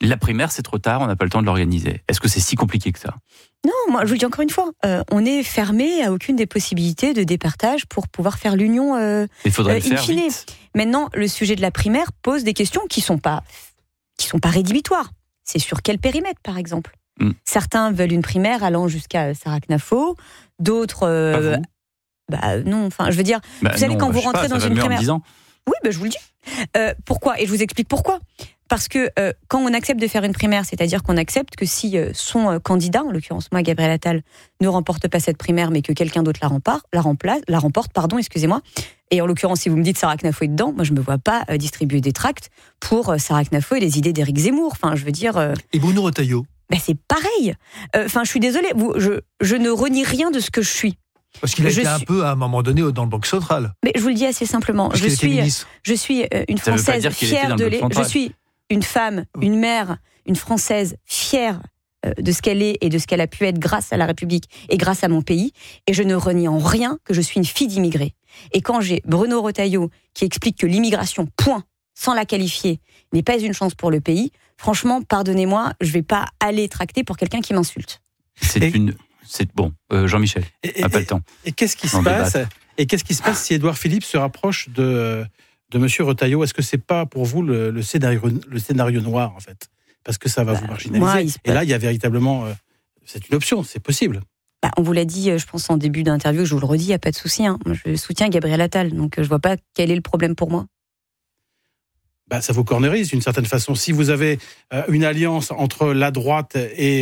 La primaire, c'est trop tard, on n'a pas le temps de l'organiser. Est-ce que c'est si compliqué que ça ? Non, moi je vous le dis encore une fois, on est fermé à aucune des possibilités de départage pour pouvoir faire l'union Il faudrait le faire in fine. vite. Maintenant, le sujet de la primaire pose des questions qui sont pas rédhibitoires. C'est sur quel périmètre, par exemple ? Certains veulent une primaire allant jusqu'à Sarah-Knafo, d'autres... non, enfin, je veux dire, vous savez, quand vous rentrez dans une primaire... Oui, je vous le dis. Pourquoi ? Et je vous explique pourquoi. Parce que quand on accepte de faire une primaire, c'est-à-dire qu'on accepte que si son candidat, en l'occurrence moi, Gabriel Attal, ne remporte pas cette primaire, mais que quelqu'un d'autre la remporte, excusez-moi. Et en l'occurrence, si vous me dites Sarah Knafo est dedans, moi je me vois pas distribuer des tracts pour Sarah Knafo et les idées d'Éric Zemmour. Enfin, je veux dire. Et Bruno Retailleau. C'est pareil. Enfin, je suis désolée. Je ne renie rien de ce que je suis. Parce qu'il a été un peu, à un moment donné, dans le Bloc central. Mais je vous le dis assez simplement. Je suis une Française fière de je suis une femme, une mère, une Française fière de ce qu'elle est et de ce qu'elle a pu être grâce à la République et grâce à mon pays. Et je ne renie en rien que je suis une fille d'immigrés. Et quand j'ai Bruno Retailleau qui explique que l'immigration, point, sans la qualifier, n'est pas une chance pour le pays, franchement, pardonnez-moi, je ne vais pas aller tracter pour quelqu'un qui m'insulte. C'est bon, Jean-Michel, n'a pas le temps. Et qu'est-ce qui se passe si Édouard Philippe se rapproche de Monsieur Retailleau ? Est-ce que c'est pas pour vous le scénario noir, en fait ? Parce que ça va vous marginaliser. Et là, il y a véritablement... c'est une option, c'est possible. On vous l'a dit, je pense, en début d'interview, je vous le redis, il n'y a pas de souci. Je soutiens Gabriel Attal, donc je ne vois pas quel est le problème pour moi. Ça vous cornerise d'une certaine façon. Si vous avez une alliance entre la droite et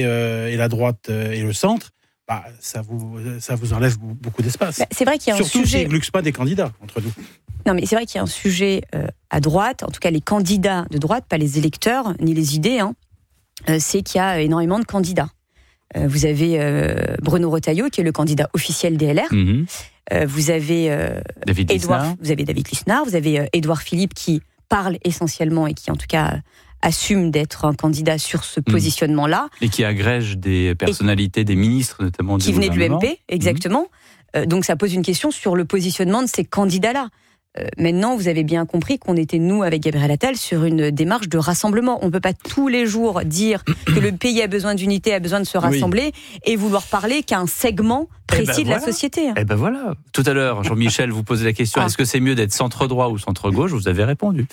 le centre, ça vous enlève beaucoup d'espace. C'est vrai qu'il y a surtout un sujet... s'il ne gluxe pas des candidats entre nous. Non, mais c'est vrai qu'il y a un sujet à droite, en tout cas les candidats de droite, pas les électeurs, ni les idées, c'est qu'il y a énormément de candidats. Vous avez Bruno Retailleau, qui est le candidat officiel des LR. Vous avez David Lisnard, vous avez Édouard Philippe, qui parle essentiellement et qui, en tout cas... assume d'être un candidat sur ce positionnement-là. Et qui agrège des personnalités, des ministres notamment qui venaient de l'UMP, exactement. Donc ça pose une question sur le positionnement de ces candidats-là. Maintenant, vous avez bien compris qu'on était, nous, avec Gabriel Attal, sur une démarche de rassemblement. On ne peut pas tous les jours dire que le pays a besoin d'unité, a besoin de se rassembler, et vouloir parler qu'à un segment précis de la société. Voilà. Tout à l'heure, Jean-Michel vous posait la question, est-ce que c'est mieux d'être centre-droit ou centre-gauche ? Vous avez répondu.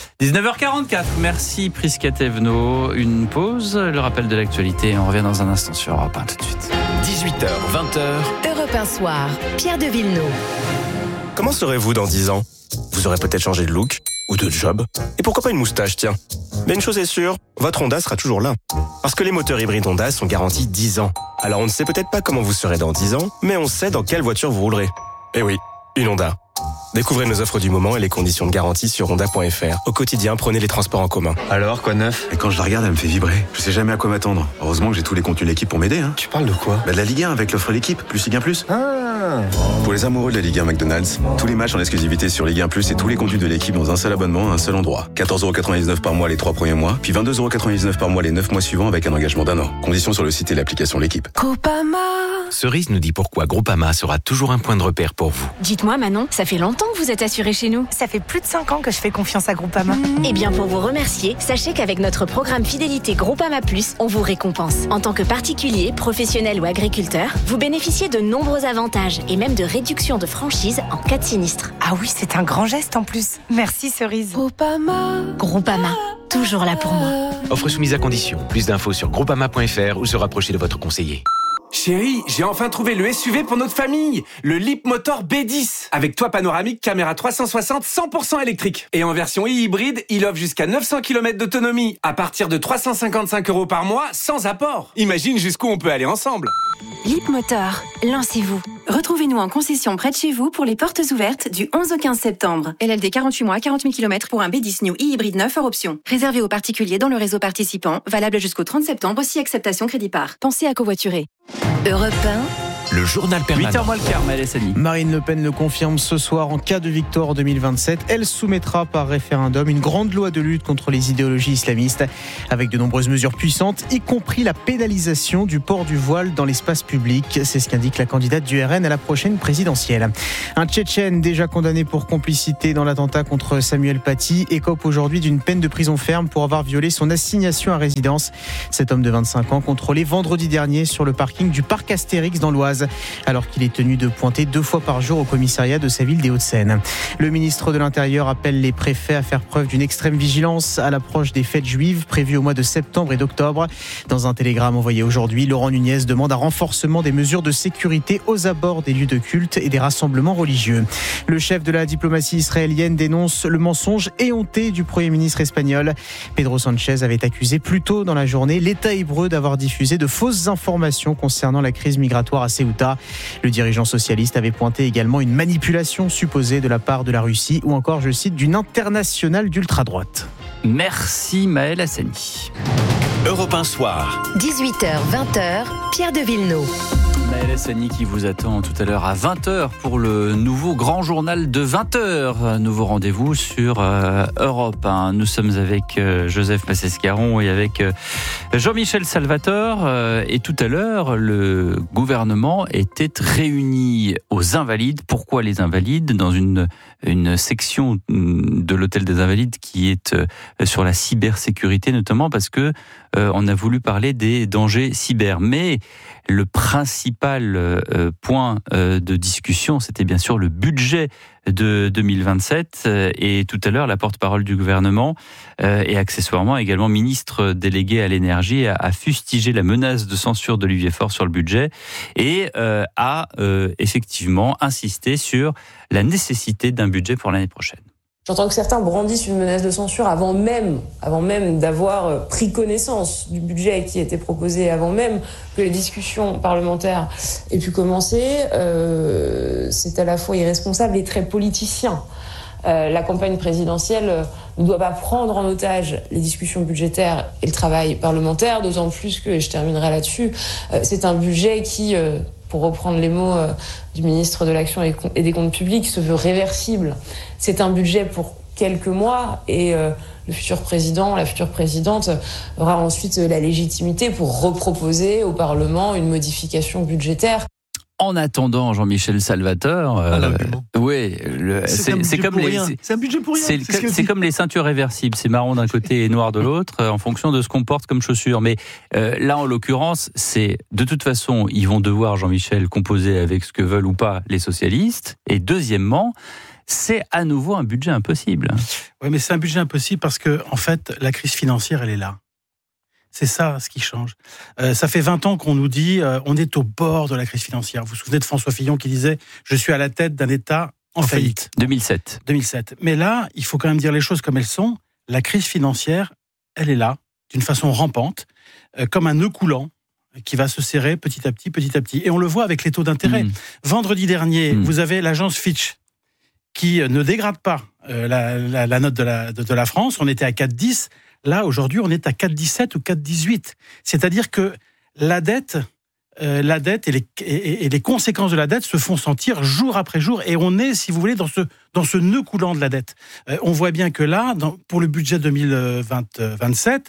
19h44, merci Prisca Thévenot. Une pause, le rappel de l'actualité. On revient dans un instant sur Europe 1 tout de suite. 18h, 20h. Europe 1 Soir, Pierre de Villeneuve. Comment serez-vous dans 10 ans ? Vous aurez peut-être changé de look ou de job. Et pourquoi pas une moustache, tiens ? Mais une chose est sûre, votre Honda sera toujours là. Parce que les moteurs hybrides Honda sont garantis 10 ans. Alors on ne sait peut-être pas comment vous serez dans 10 ans, mais on sait dans quelle voiture vous roulerez. Eh oui, une Honda. Découvrez nos offres du moment et les conditions de garantie sur honda.fr. Au quotidien, prenez les transports en commun. Alors, quoi de neuf ? Et quand je la regarde, elle me fait vibrer. Je sais jamais à quoi m'attendre. Heureusement que j'ai tous les contenus de l'équipe pour m'aider. Tu parles de quoi ? De la Ligue 1 avec l'offre l'équipe, plus Ligue 1 plus. Pour les amoureux de la Ligue 1 McDonald's, tous les matchs en exclusivité sur Ligue 1 plus et tous les contenus de l'équipe dans un seul abonnement à un seul endroit. 14,99€ par mois les 3 premiers mois, puis 22,99€ par mois les 9 mois suivants avec un engagement d'1 an. Conditions sur le site et l'application L'équipe. Groupama. Cerise nous dit pourquoi Groupama sera toujours un point de repère pour vous. Dites-moi Manon, ça fait longtemps que vous êtes assurée chez nous. Ça fait plus de 5 ans que je fais confiance à Groupama. Eh bien, pour vous remercier, sachez qu'avec notre programme Fidélité Groupama Plus, on vous récompense. En tant que particulier, professionnel ou agriculteur, vous bénéficiez de nombreux avantages et même de réduction de franchise en cas de sinistre. Ah oui, c'est un grand geste en plus. Merci Cerise. Groupama, toujours là pour moi. Offre soumise à condition. Plus d'infos sur groupama.fr ou se rapprocher de votre conseiller. Chérie, j'ai enfin trouvé le SUV pour notre famille, le Leapmotor B10, avec toit panoramique, caméra 360, 100% électrique. Et en version hybride, il offre jusqu'à 900 km d'autonomie, à partir de 355€ par mois, sans apport. Imagine jusqu'où on peut aller ensemble. Leapmotor, lancez-vous. Retrouvez-nous en concession près de chez vous pour les portes ouvertes du 11 au 15 septembre. LLD 48 mois, 40 000 km pour un B10 New e-hybride 9 hors option. Réservé aux particuliers dans le réseau participant, valable jusqu'au 30 septembre si acceptation crédit par. Pensez à covoiturer. Europe le journal permanent. 8h moins le quart, Maëlle Sani. Marine Le Pen le confirme ce soir, en cas de victoire en 2027, elle soumettra par référendum une grande loi de lutte contre les idéologies islamistes, avec de nombreuses mesures puissantes, y compris la pénalisation du port du voile dans l'espace public. C'est ce qu'indique la candidate du RN à la prochaine présidentielle. Un Tchétchène déjà condamné pour complicité dans l'attentat contre Samuel Paty écope aujourd'hui d'une peine de prison ferme pour avoir violé son assignation à résidence. Cet homme de 25 ans contrôlé vendredi dernier sur le parking du parc Astérix dans l'Oise, alors qu'il est tenu de pointer 2 fois par jour au commissariat de sa ville des Hauts-de-Seine. Le ministre de l'Intérieur appelle les préfets à faire preuve d'une extrême vigilance à l'approche des fêtes juives prévues au mois de septembre et d'octobre. Dans un télégramme envoyé aujourd'hui, Laurent Nunez demande un renforcement des mesures de sécurité aux abords des lieux de culte et des rassemblements religieux. Le chef de la diplomatie israélienne dénonce le mensonge éhonté du Premier ministre espagnol. Pedro Sánchez avait accusé plus tôt dans la journée l'État hébreu d'avoir diffusé de fausses informations concernant la crise migratoire à Ceuta. Le dirigeant socialiste avait pointé également une manipulation supposée de la part de la Russie ou encore, je cite, d'une internationale d'ultra-droite. Merci Maëlle Hassani. Europe 1 Soir. 18h, 20h, Pierre de Villeneuve. Maëlle Hassani qui vous attend tout à l'heure à 20h pour le nouveau grand journal de 20h. Nouveau rendez-vous sur Europe 1. Nous sommes avec Joseph Massescaron et avec Jean-Michel Salvatore. Et tout à l'heure, le gouvernement était réuni aux Invalides. Pourquoi les Invalides ? Dans une section de l'hôtel des Invalides qui est sur la cybersécurité, notamment parce que on a voulu parler des dangers cyber. Mais le principal point de discussion, c'était bien sûr le budget de 2027. Et tout à l'heure, la porte-parole du gouvernement et accessoirement également ministre délégué à l'énergie a fustigé la menace de censure d'Olivier Faure sur le budget et a effectivement insisté sur la nécessité d'un budget pour l'année prochaine. J'entends que certains brandissent une menace de censure avant même d'avoir pris connaissance du budget qui était proposé, avant même que les discussions parlementaires aient pu commencer. C'est à la fois irresponsable et très politicien. La campagne présidentielle ne doit pas prendre en otage les discussions budgétaires et le travail parlementaire, d'autant plus que, et je terminerai là-dessus, c'est un budget qui, pour reprendre les mots du ministre de l'Action et des Comptes Publics, se veut réversible. C'est un budget pour quelques mois et le futur président, la future présidente aura ensuite la légitimité pour reproposer au Parlement une modification budgétaire. En attendant, Jean-Michel Salvatore, oui, c'est comme les, c'est un budget pour rien. C'est comme les ceintures réversibles, c'est marron d'un côté et noir de l'autre, en fonction de ce qu'on porte comme chaussures. Mais là, en l'occurrence, c'est de toute façon, ils vont devoir, Jean-Michel, composer avec ce que veulent ou pas les socialistes. Et deuxièmement, c'est à nouveau un budget impossible. Oui, mais c'est un budget impossible parce que, en fait, la crise financière, elle est là. C'est ça ce qui change. Ça fait 20 ans qu'on nous dit on est au bord de la crise financière. Vous vous souvenez de François Fillon qui disait « Je suis à la tête d'un État en faillite ». 2007. Mais là, il faut quand même dire les choses comme elles sont. La crise financière, elle est là, d'une façon rampante, comme un nœud coulant qui va se serrer petit à petit. Et on le voit avec les taux d'intérêt. Vendredi dernier, vous avez l'agence Fitch qui ne dégrade pas la note de la France. On était à 4,10. Là, aujourd'hui, on est à 4,17 ou 4,18. C'est-à-dire que la dette et les conséquences de la dette se font sentir jour après jour. Et on est, si vous voulez, dans ce nœud coulant de la dette. On voit bien que là, pour le budget 2027,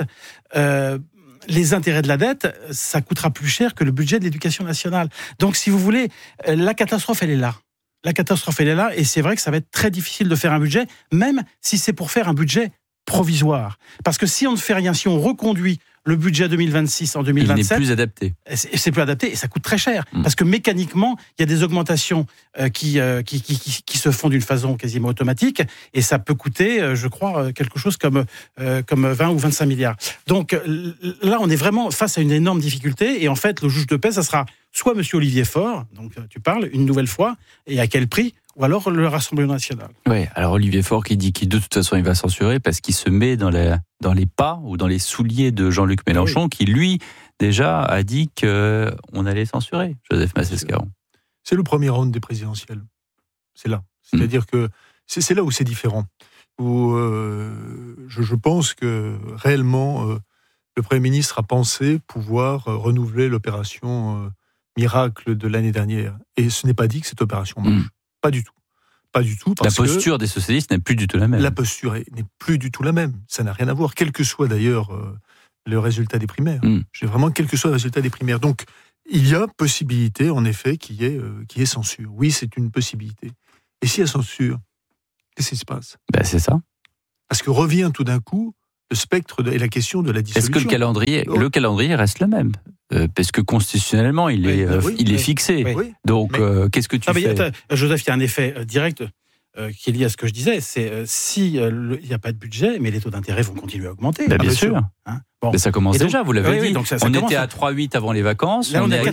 les intérêts de la dette, ça coûtera plus cher que le budget de l'éducation nationale. Donc, si vous voulez, la catastrophe, elle est là. Et c'est vrai que ça va être très difficile de faire un budget, même si c'est pour faire un budget provisoire. Parce que si on ne fait rien, si on reconduit le budget 2026 en 2027... Il n'est plus adapté. C'est plus adapté et ça coûte très cher. Parce que mécaniquement, il y a des augmentations qui se font d'une façon quasiment automatique et ça peut coûter, je crois, quelque chose comme 20 ou 25 milliards. Donc là, on est vraiment face à une énorme difficulté et en fait, le juge de paix, ça sera soit M. Olivier Faure, donc tu parles, une nouvelle fois, et à quel prix ? Ou alors le Rassemblement national. Oui, alors Olivier Faure qui dit qu'il de toute façon il va censurer parce qu'il se met dans les pas ou dans les souliers de Jean-Luc Mélenchon qui lui déjà a dit qu'on allait censurer Joseph Massescaron. C'est le premier round des présidentielles. C'est là. C'est-à-dire que c'est là où c'est différent. Où je pense que réellement le Premier ministre a pensé pouvoir renouveler l'opération miracle de l'année dernière. Et ce n'est pas dit que cette opération marche. Pas du tout. Pas du tout. La posture des socialistes n'est plus du tout la même. La posture n'est plus du tout la même. Ça n'a rien à voir, quel que soit d'ailleurs le résultat des primaires. Quel que soit le résultat des primaires. Donc, il y a possibilité, en effet, qu'il y ait censure. Oui, c'est une possibilité. Et s'il y a censure, qu'est-ce qui se passe ? C'est ça. Parce que revient tout d'un coup le spectre et la question de la dissolution. Est-ce que le calendrier reste le même ? Parce que constitutionnellement, il est fixé. Oui. Donc, qu'est-ce que tu fais ? Joseph, il y a un effet direct qui est lié à ce que je disais. C'est s'il n'y a pas de budget, mais les taux d'intérêt vont continuer à augmenter. Bien sûr. Mais ça commence déjà, vous l'avez dit. Donc ça on était à 3,8 avant les vacances. Là, on est à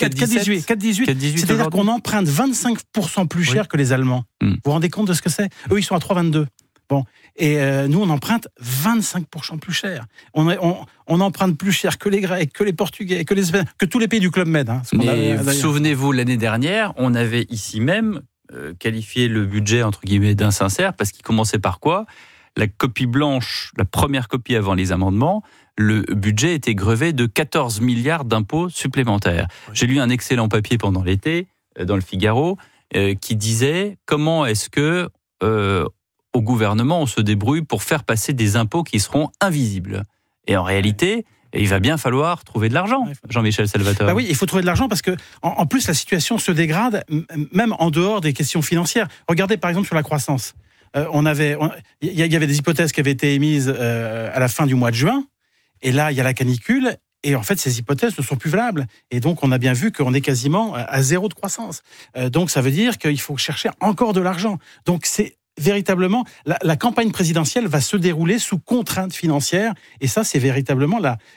4,18. C'est-à-dire qu'on emprunte 25% plus cher que les Allemands. Vous vous rendez compte de ce que c'est ? Eux, ils sont à 3,22. Bon. Et nous, on emprunte 25% plus cher. On emprunte plus cher que les Grecs, que les Portugais, que tous les pays du Club Med. Mais souvenez-vous, l'année dernière, on avait ici même qualifié le budget, entre guillemets, d'insincère, parce qu'il commençait par quoi ? La copie blanche, la première copie avant les amendements, le budget était grevé de 14 milliards d'impôts supplémentaires. Oui. J'ai lu un excellent papier pendant l'été, dans le Figaro, qui disait comment est-ce que... au gouvernement, on se débrouille pour faire passer des impôts qui seront invisibles. Et en réalité, il va bien falloir trouver de l'argent, Jean-Michel Salvatore. Oui, il faut trouver de l'argent parce que, en plus, la situation se dégrade, même en dehors des questions financières. Regardez, par exemple, sur la croissance. Il y avait des hypothèses qui avaient été émises à la fin du mois de juin. Et là, il y a la canicule. Et en fait, ces hypothèses ne sont plus valables. Et donc, on a bien vu qu'on est quasiment à zéro de croissance. Donc, ça veut dire qu'il faut chercher encore de l'argent. Donc, c'est véritablement, la campagne présidentielle va se dérouler sous contrainte financière, et ça, c'est véritablement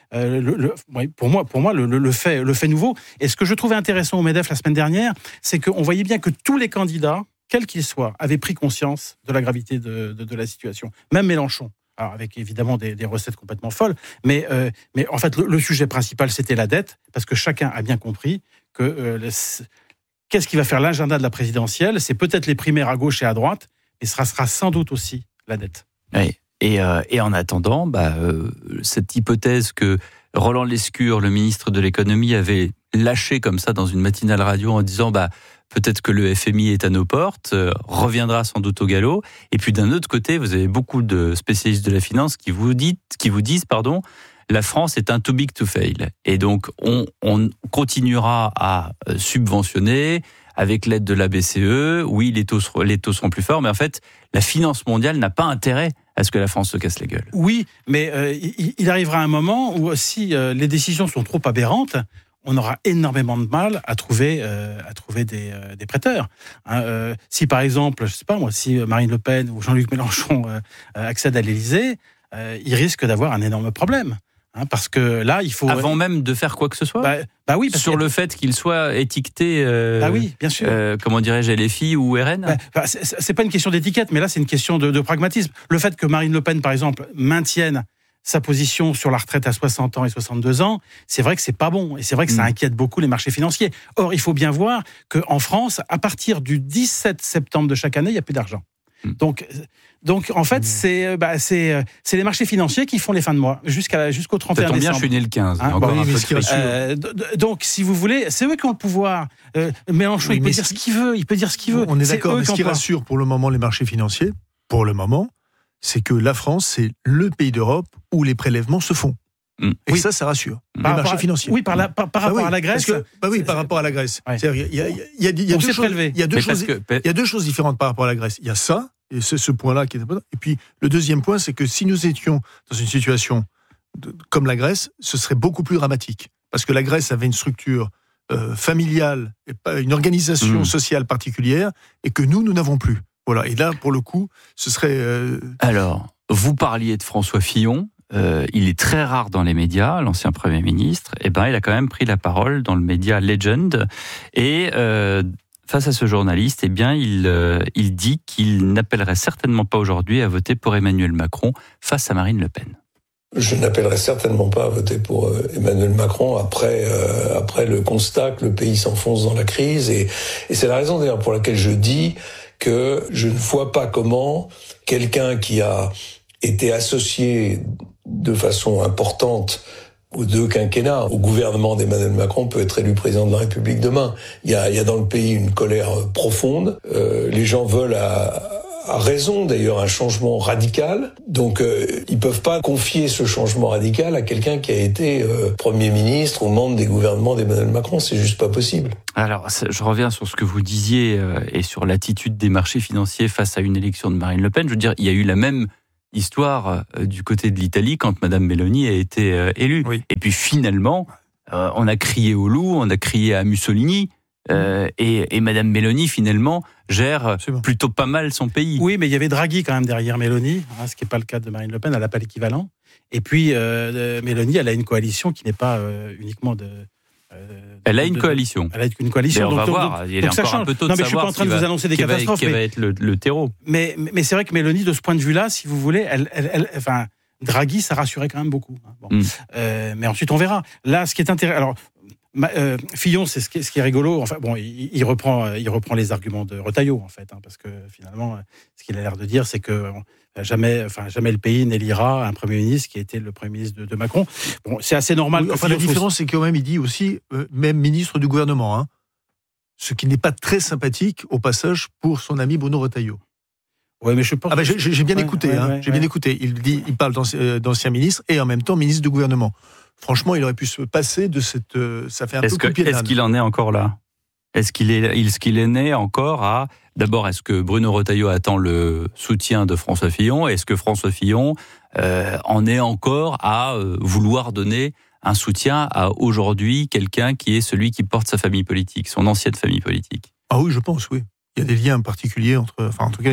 pour moi le fait nouveau. Et ce que je trouvais intéressant au MEDEF la semaine dernière, c'est qu'on voyait bien que tous les candidats, quels qu'ils soient, avaient pris conscience de la gravité de la situation. Même Mélenchon. Alors avec évidemment des recettes complètement folles, mais en fait le sujet principal c'était la dette, parce que chacun a bien compris que qu'est-ce qui va faire l'agenda de la présidentielle, c'est peut-être les primaires à gauche et à droite, mais ce sera sans doute aussi la dette. Oui. Et en attendant, cette hypothèse que Roland Lescure, le ministre de l'économie, avait lâchée comme ça dans une matinale radio en disant peut-être que le FMI est à nos portes, reviendra sans doute au galop. Et puis d'un autre côté, vous avez beaucoup de spécialistes de la finance qui vous disent, la France est un too big to fail. Et donc on continuera à subventionner avec l'aide de la BCE. Oui, les taux seront plus forts, mais en fait, la finance mondiale n'a pas intérêt à ce que la France se casse la gueule. Oui, mais il arrivera un moment où si les décisions sont trop aberrantes, on aura énormément de mal à trouver des prêteurs. Si par exemple, je sais pas moi, si Marine Le Pen ou Jean-Luc Mélenchon accèdent à l'Élysée, ils risquent d'avoir un énorme problème. Parce que là, il faut... Avant même de faire quoi que ce soit oui, sur le fait qu'il soit étiqueté, oui, bien sûr. Comment dirais-je, LFI ou RN c'est pas une question d'étiquette, mais là, c'est une question de pragmatisme. Le fait que Marine Le Pen, par exemple, maintienne sa position sur la retraite à 60 ans et 62 ans, c'est vrai que c'est pas bon. Et c'est vrai que ça inquiète beaucoup les marchés financiers. Or, il faut bien voir qu'en France, à partir du 17 septembre de chaque année, il n'y a plus d'argent. Donc en fait, c'est les marchés financiers qui font les fins de mois jusqu'au 31 décembre. Bien, je suis né le 15. Donc, si vous voulez, c'est eux qui ont le pouvoir. Mélenchon, il peut dire ce qu'il veut. On est d'accord, mais ce qui rassure pour le moment les marchés financiers, c'est que la France, c'est le pays d'Europe où les prélèvements se font. Et ça rassure. Les marchés financiers. Oui, par rapport à la Grèce. Par rapport à la Grèce. Il y a deux choses différentes par rapport à la Grèce. Il y a ça, et c'est ce point-là qui est important. Et puis, le deuxième point, c'est que si nous étions dans une situation comme la Grèce, ce serait beaucoup plus dramatique. Parce que la Grèce avait une structure familiale, et pas une organisation sociale particulière, et que nous n'avons plus. Voilà. Et là, pour le coup, ce serait... Alors, vous parliez de François Fillon. Il est très rare dans les médias, l'ancien Premier ministre. Il a quand même pris la parole dans le média Legend. Et face à ce journaliste, il dit qu'il n'appellerait certainement pas aujourd'hui à voter pour Emmanuel Macron face à Marine Le Pen. Je n'appellerai certainement pas à voter pour Emmanuel Macron après le constat que le pays s'enfonce dans la crise. Et c'est la raison d'ailleurs pour laquelle je dis que je ne vois pas comment quelqu'un qui a été associé de façon importante aux 2 quinquennats. Au gouvernement d'Emmanuel Macron peut être élu président de la République demain. Il y a dans le pays une colère profonde. Les gens veulent à raison d'ailleurs un changement radical. Donc ils peuvent pas confier ce changement radical à quelqu'un qui a été Premier ministre ou membre des gouvernements d'Emmanuel Macron. C'est juste pas possible. Alors, je reviens sur ce que vous disiez et sur l'attitude des marchés financiers face à une élection de Marine Le Pen. Je veux dire, il y a eu la même histoire du côté de l'Italie quand Madame Meloni a été élue. Oui. Et puis finalement, on a crié au loup, on a crié à Mussolini. Et Madame Meloni finalement gère plutôt pas mal son pays. Oui, mais il y avait Draghi quand même derrière Meloni, ce qui n'est pas le cas de Marine Le Pen, elle n'a pas l'équivalent. Et puis Meloni, elle a une coalition qui n'est pas uniquement de... Elle a une coalition. Elle a une coalition. Mais on va voir. Il est encore un peu tôt de savoir. Je suis pas en train de vous annoncer des catastrophes. Qui va être le terreau. Mais c'est vrai que Meloni, de ce point de vue-là, si vous voulez, enfin, Draghi, ça rassurait quand même beaucoup. Bon. Mais ensuite, on verra. Là, ce qui est intéressant. Alors, Fillon, c'est ce qui est rigolo. Enfin, bon, il reprend les arguments de Retailleau, en fait, parce que finalement, ce qu'il a l'air de dire, c'est que jamais le pays n'élira un Premier ministre qui a été le Premier ministre de Macron. Bon, c'est assez normal. Oui, la différence, c'est quand même, il dit aussi, même ministre du gouvernement, ce qui n'est pas très sympathique, au passage, pour son ami Bruno Retailleau. Ouais, mais je pense. J'ai bien écouté. J'ai bien écouté. Il parle d'ancien ministre et en même temps ministre du gouvernement. Franchement, il aurait pu se passer de cette. Ça fait un peu coup de pied de l'âne. Est-ce qu'il en est encore là ? Est-ce qu'il est né encore à... D'abord, est-ce que Bruno Retailleau attend le soutien de François Fillon ? Est-ce que François Fillon en est encore à vouloir donner un soutien à aujourd'hui quelqu'un qui est celui qui porte sa famille politique, son ancienne famille politique ? Ah oui, je pense, oui. Il y a des liens particuliers entre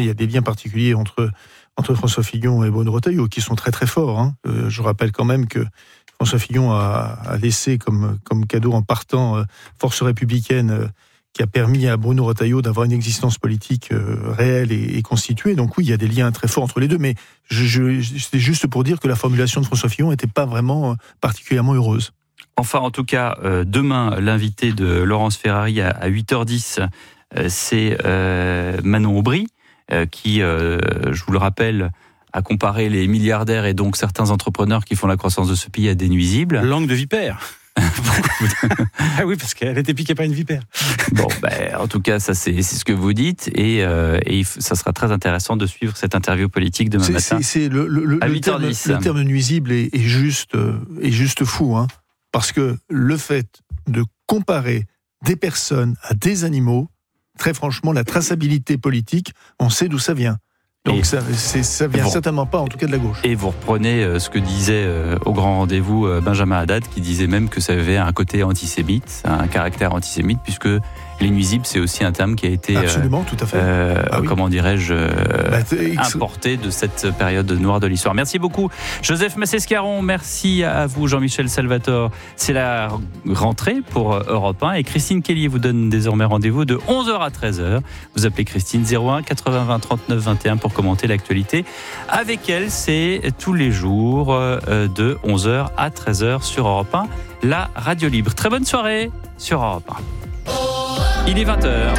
François Fillon et Bruno Retailleau qui sont très très forts. Je rappelle quand même que François Fillon a laissé comme cadeau en partant Force républicaine qui a permis à Bruno Retailleau d'avoir une existence politique réelle et constituée. Donc oui, il y a des liens très forts entre les deux, mais c'était juste pour dire que la formulation de François Fillon n'était pas vraiment particulièrement heureuse. Enfin, en tout cas, demain, l'invité de Laurence Ferrari à 8h10, c'est Manon Aubry, qui, je vous le rappelle, a comparé les milliardaires et donc certains entrepreneurs qui font la croissance de ce pays à des nuisibles. Langue de vipère. Ah oui, parce qu'elle était piquée par une vipère. Bon, en tout cas, ça c'est ce que vous dites et ça sera très intéressant de suivre cette interview politique demain matin. C'est à 8h10. Le terme nuisible est juste fou, parce que le fait de comparer des personnes à des animaux, très franchement, la traçabilité politique, on sait d'où ça vient. Donc ça vient certainement pas, en tout cas, de la gauche. Et vous reprenez ce que disait au grand rendez-vous Benjamin Haddad, qui disait même que ça avait un côté antisémite, un caractère antisémite, puisque les nuisibles, c'est aussi un terme qui a été absolument, tout à fait. Comment dirais-je, importé de cette période noire de l'histoire. Merci beaucoup, Joseph Massescaron. Merci à vous, Jean-Michel Salvatore. C'est la rentrée pour Europe 1 et Christine Kelly vous donne désormais rendez-vous de 11h à 13h. Vous appelez Christine 01 80 20 39 21 pour commenter l'actualité. Avec elle, c'est tous les jours de 11h à 13h sur Europe 1, la radio libre. Très bonne soirée sur Europe 1. Il est 20h.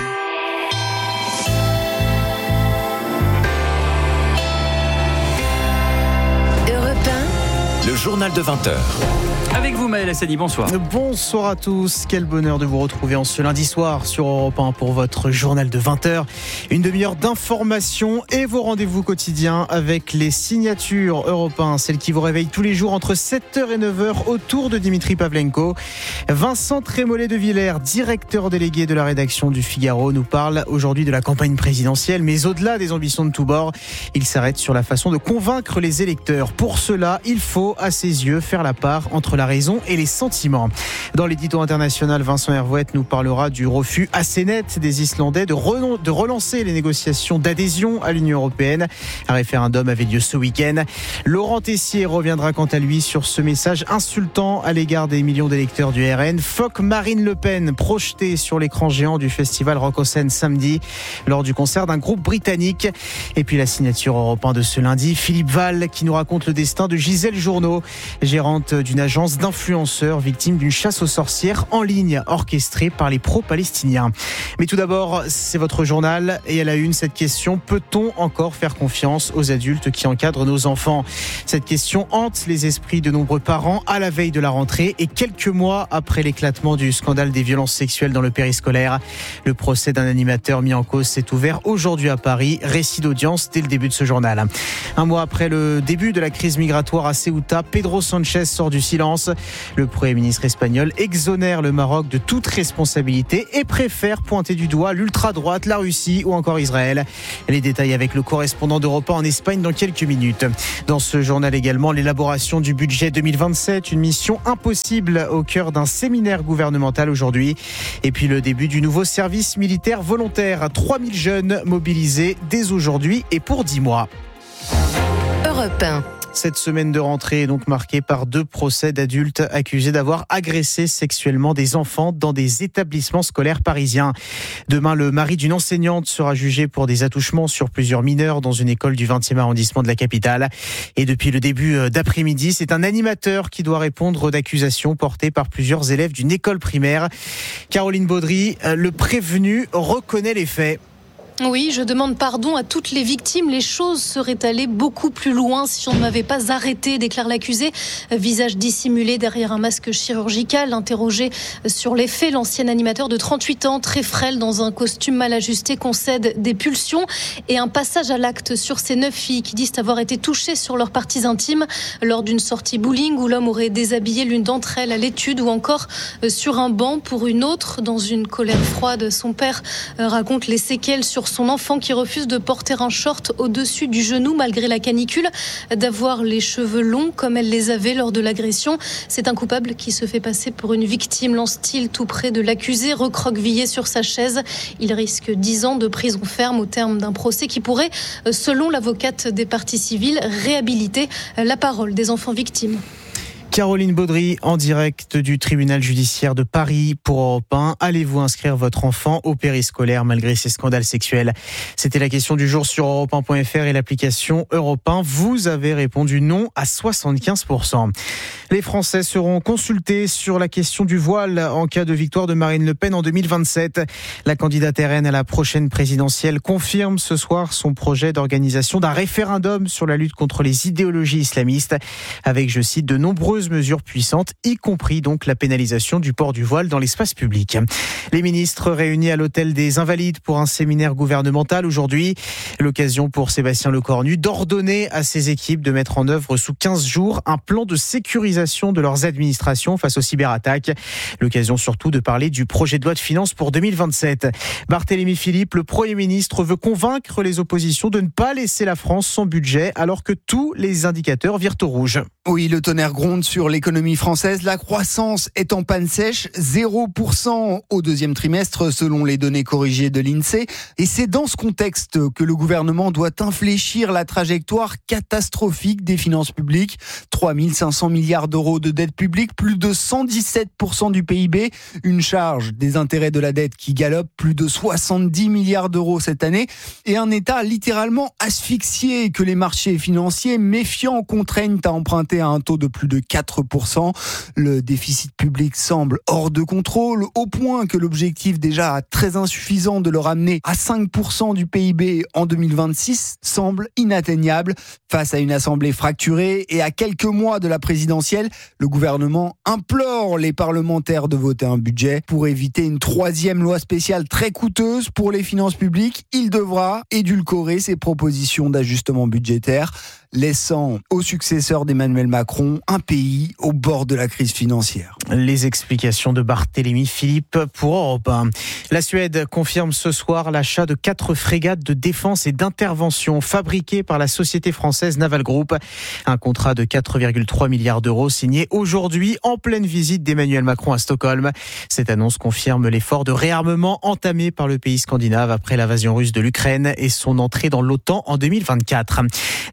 Le journal de 20h. Avec vous, Maël Hassani, bonsoir. Bonsoir à tous. Quel bonheur de vous retrouver en ce lundi soir sur Europe 1 pour votre journal de 20h. Une demi-heure d'informations et vos rendez-vous quotidiens avec les signatures Europe 1, celles qui vous réveillent tous les jours entre 7h et 9h autour de Dimitri Pavlenko. Vincent Trémollet de Villers, directeur délégué de la rédaction du Figaro, nous parle aujourd'hui de la campagne présidentielle, mais au-delà des ambitions de tous bords, il s'arrête sur la façon de convaincre les électeurs. Pour cela, il faut, à ses yeux, faire la part entre la raison et les sentiments. Dans l'édito international, Vincent Hervouette nous parlera du refus assez net des Islandais de relancer les négociations d'adhésion à l'Union européenne. Un référendum avait lieu ce week-end. Laurent Tessier reviendra quant à lui sur ce message insultant à l'égard des millions d'électeurs du RN. Fuck Marine Le Pen, projeté sur l'écran géant du festival Rock au Seine samedi lors du concert d'un groupe britannique. Et puis la signature Europe 1 de ce lundi, Philippe Val qui nous raconte le destin de Gisèle Journeau. Renaud, gérante d'une agence d'influenceurs victime d'une chasse aux sorcières en ligne orchestrée par les pro-palestiniens. Mais tout d'abord, c'est votre journal et à la une, cette question: peut-on encore faire confiance aux adultes qui encadrent nos enfants? Cette question hante les esprits de nombreux parents à la veille de la rentrée et quelques mois après l'éclatement du scandale des violences sexuelles dans le périscolaire. Le procès d'un animateur mis en cause s'est ouvert aujourd'hui à Paris. Récit d'audience dès le début de ce journal. Un mois après le début de la crise migratoire à Ceuta, Pedro Sánchez sort du silence. Le Premier ministre espagnol exonère le Maroc de toute responsabilité et préfère pointer du doigt l'ultra-droite, la Russie ou encore Israël. Les détails avec le correspondant d'Europe 1 en Espagne dans quelques minutes. Dans ce journal également, l'élaboration du budget 2027, une mission impossible au cœur d'un séminaire gouvernemental aujourd'hui. Et puis le début du nouveau service militaire volontaire. 3000 jeunes mobilisés dès aujourd'hui et pour 10 mois. Europe 1. Cette semaine de rentrée est donc marquée par 2 procès d'adultes accusés d'avoir agressé sexuellement des enfants dans des établissements scolaires parisiens. Demain, le mari d'une enseignante sera jugé pour des attouchements sur plusieurs mineurs dans une école du 20e arrondissement de la capitale. Et depuis le début d'après-midi, c'est un animateur qui doit répondre d'accusations portées par plusieurs élèves d'une école primaire. Caroline Baudry, le prévenu reconnaît les faits. Oui, je demande pardon à toutes les victimes. Les choses seraient allées beaucoup plus loin si on ne m'avait pas arrêté, déclare l'accusé. Visage dissimulé derrière un masque chirurgical. Interrogé sur les faits, l'ancien animateur de 38 ans, très frêle dans un costume mal ajusté, concède des pulsions et un passage à l'acte sur ces 9 filles qui disent avoir été touchées sur leurs parties intimes lors d'une sortie bowling où l'homme aurait déshabillé l'une d'entre elles à l'étude ou encore sur un banc pour une autre. Dans une colère froide, son père raconte les séquelles sur son enfant qui refuse de porter un short au-dessus du genou malgré la canicule, d'avoir les cheveux longs comme elle les avait lors de l'agression. C'est un coupable qui se fait passer pour une victime, lance-t-il tout près de l'accusé, recroquevillé sur sa chaise. Il risque 10 ans de prison ferme au terme d'un procès qui pourrait, selon l'avocate des parties civiles, réhabiliter la parole des enfants victimes. Caroline Baudry en direct du tribunal judiciaire de Paris pour Europe 1. Allez-vous inscrire votre enfant au périscolaire malgré ces scandales sexuels? C'était la question du jour sur europe1.fr et l'application Europe 1. Vous avez répondu non à 75%. Les Français seront consultés sur la question du voile en cas de victoire de Marine Le Pen en 2027. La candidate RN à la prochaine présidentielle confirme ce soir son projet d'organisation d'un référendum sur la lutte contre les idéologies islamistes avec, je cite, de nombreuses mesures puissantes, y compris donc la pénalisation du port du voile dans l'espace public. Les ministres réunis à l'hôtel des Invalides pour un séminaire gouvernemental aujourd'hui. L'occasion pour Sébastien Lecornu d'ordonner à ses équipes de mettre en œuvre sous 15 jours un plan de sécurisation de leurs administrations face aux cyberattaques. L'occasion surtout de parler du projet de loi de finances pour 2027. Barthélémy Philippe, le Premier ministre, veut convaincre les oppositions de ne pas laisser la France sans budget alors que tous les indicateurs virent au rouge. Oui, le tonnerre gronde sur l'économie française. La croissance est en panne sèche, 0% au deuxième trimestre selon les données corrigées de l'INSEE. Et c'est dans ce contexte que le gouvernement doit infléchir la trajectoire catastrophique des finances publiques. 3 500 milliards d'euros de dette publique, plus de 117% du PIB. Une charge des intérêts de la dette qui galope, plus de 70 milliards d'euros cette année. Et un État littéralement asphyxié que les marchés financiers méfiants contraignent à emprunter à un taux de plus de 4%. Le déficit public semble hors de contrôle, au point que l'objectif déjà très insuffisant de le ramener à 5% du PIB en 2026 semble inatteignable. Face à une assemblée fracturée et à quelques mois de la présidentielle, le gouvernement implore les parlementaires de voter un budget. Pour éviter une 3e loi spéciale très coûteuse pour les finances publiques, il devra édulcorer ses propositions d'ajustement budgétaire, laissant au successeur d'Emmanuel Macron un pays au bord de la crise financière. Les explications de Barthélémy Philippe pour Europe 1. La Suède confirme ce soir l'achat de 4 frégates de défense et d'intervention fabriquées par la société française Naval Group. Un contrat de 4,3 milliards d'euros signé aujourd'hui en pleine visite d'Emmanuel Macron à Stockholm. Cette annonce confirme l'effort de réarmement entamé par le pays scandinave après l'invasion russe de l'Ukraine et son entrée dans l'OTAN en 2024. Des investissements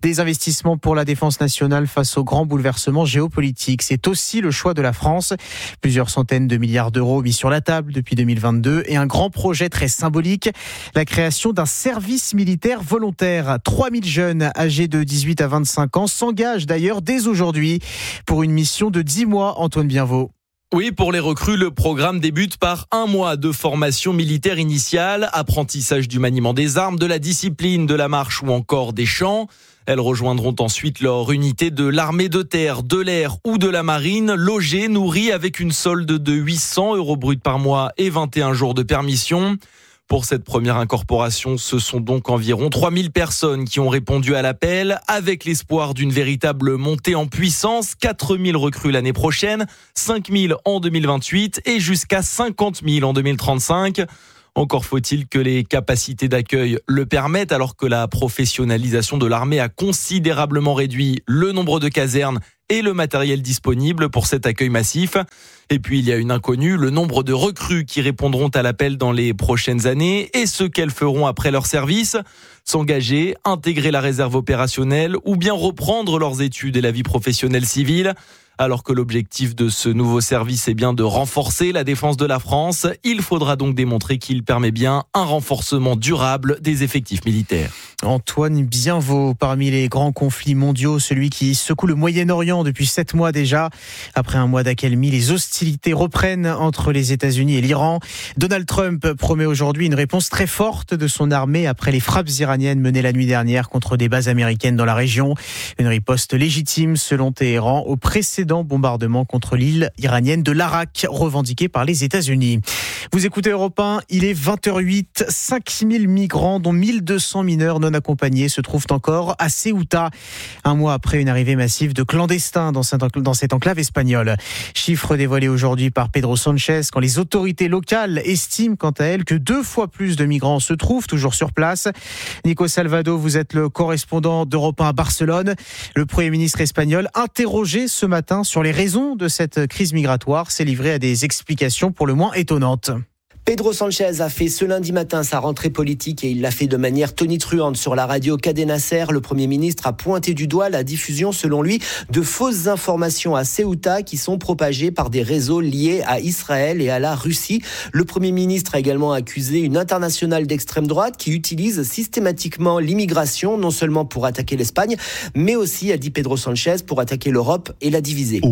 d'investissement pour la défense nationale face aux grands bouleversements géopolitiques. C'est aussi le choix de la France. Plusieurs centaines de milliards d'euros mis sur la table depuis 2022 et un grand projet très symbolique, la création d'un service militaire volontaire. 3000 jeunes âgés de 18 à 25 ans s'engagent d'ailleurs dès aujourd'hui pour une mission de 10 mois, Antoine Bienvaux. Oui, pour les recrues, le programme débute par 1 mois de formation militaire initiale, apprentissage du maniement des armes, de la discipline, de la marche ou encore des chants. Elles rejoindront ensuite leur unité de l'armée de terre, de l'air ou de la marine, logées, nourries avec une solde de 800 € brut par mois et 21 jours de permission. Pour cette première incorporation, ce sont donc environ 3000 personnes qui ont répondu à l'appel, avec l'espoir d'une véritable montée en puissance. 4000 recrues l'année prochaine, 5000 en 2028 et jusqu'à 50 000 en 2035. Encore faut-il que les capacités d'accueil le permettent, alors que la professionnalisation de l'armée a considérablement réduit le nombre de casernes et le matériel disponible pour cet accueil massif. Et puis il y a une inconnue, le nombre de recrues qui répondront à l'appel dans les prochaines années et ce qu'elles feront après leur service. S'engager, intégrer la réserve opérationnelle ou bien reprendre leurs études et la vie professionnelle civile. Alors que l'objectif de ce nouveau service est bien de renforcer la défense de la France, il faudra donc démontrer qu'il permet bien un renforcement durable des effectifs militaires. Antoine Bienvaux, parmi les grands conflits mondiaux, celui qui secoue le Moyen-Orient depuis 7 mois déjà. Après un mois d'accalmie, les hostilités reprennent entre les États-Unis et l'Iran. Donald Trump promet aujourd'hui une réponse très forte de son armée après les frappes iraniennes menées la nuit dernière contre des bases américaines dans la région. Une riposte légitime selon Téhéran au précédent bombardement contre l'île iranienne de l'Arak, revendiqué par les États-Unis. Vous écoutez Europe 1, il est 20h08. 5000 migrants, dont 1200 mineurs non accompagnés, se trouvent encore à Ceuta, un mois après une arrivée massive de clandestins dans cette enclave espagnole. Chiffre dévoilé aujourd'hui par Pedro Sanchez, quand les autorités locales estiment quant à elles que 2 fois plus de migrants se trouvent toujours sur place. Nico Salvado, vous êtes le correspondant d'Europe 1 à Barcelone. Le Premier ministre espagnol, interrogé ce matin sur les raisons de cette crise migratoire, s'est livré à des explications pour le moins étonnantes. Pedro Sanchez a fait ce lundi matin sa rentrée politique et il l'a fait de manière tonitruante sur la radio Cadena Ser. Le Premier ministre a pointé du doigt la diffusion, selon lui, de fausses informations à Ceuta qui sont propagées par des réseaux liés à Israël et à la Russie. Le Premier ministre a également accusé une internationale d'extrême droite qui utilise systématiquement l'immigration, non seulement pour attaquer l'Espagne, mais aussi, a dit Pedro Sanchez, pour attaquer l'Europe et la diviser.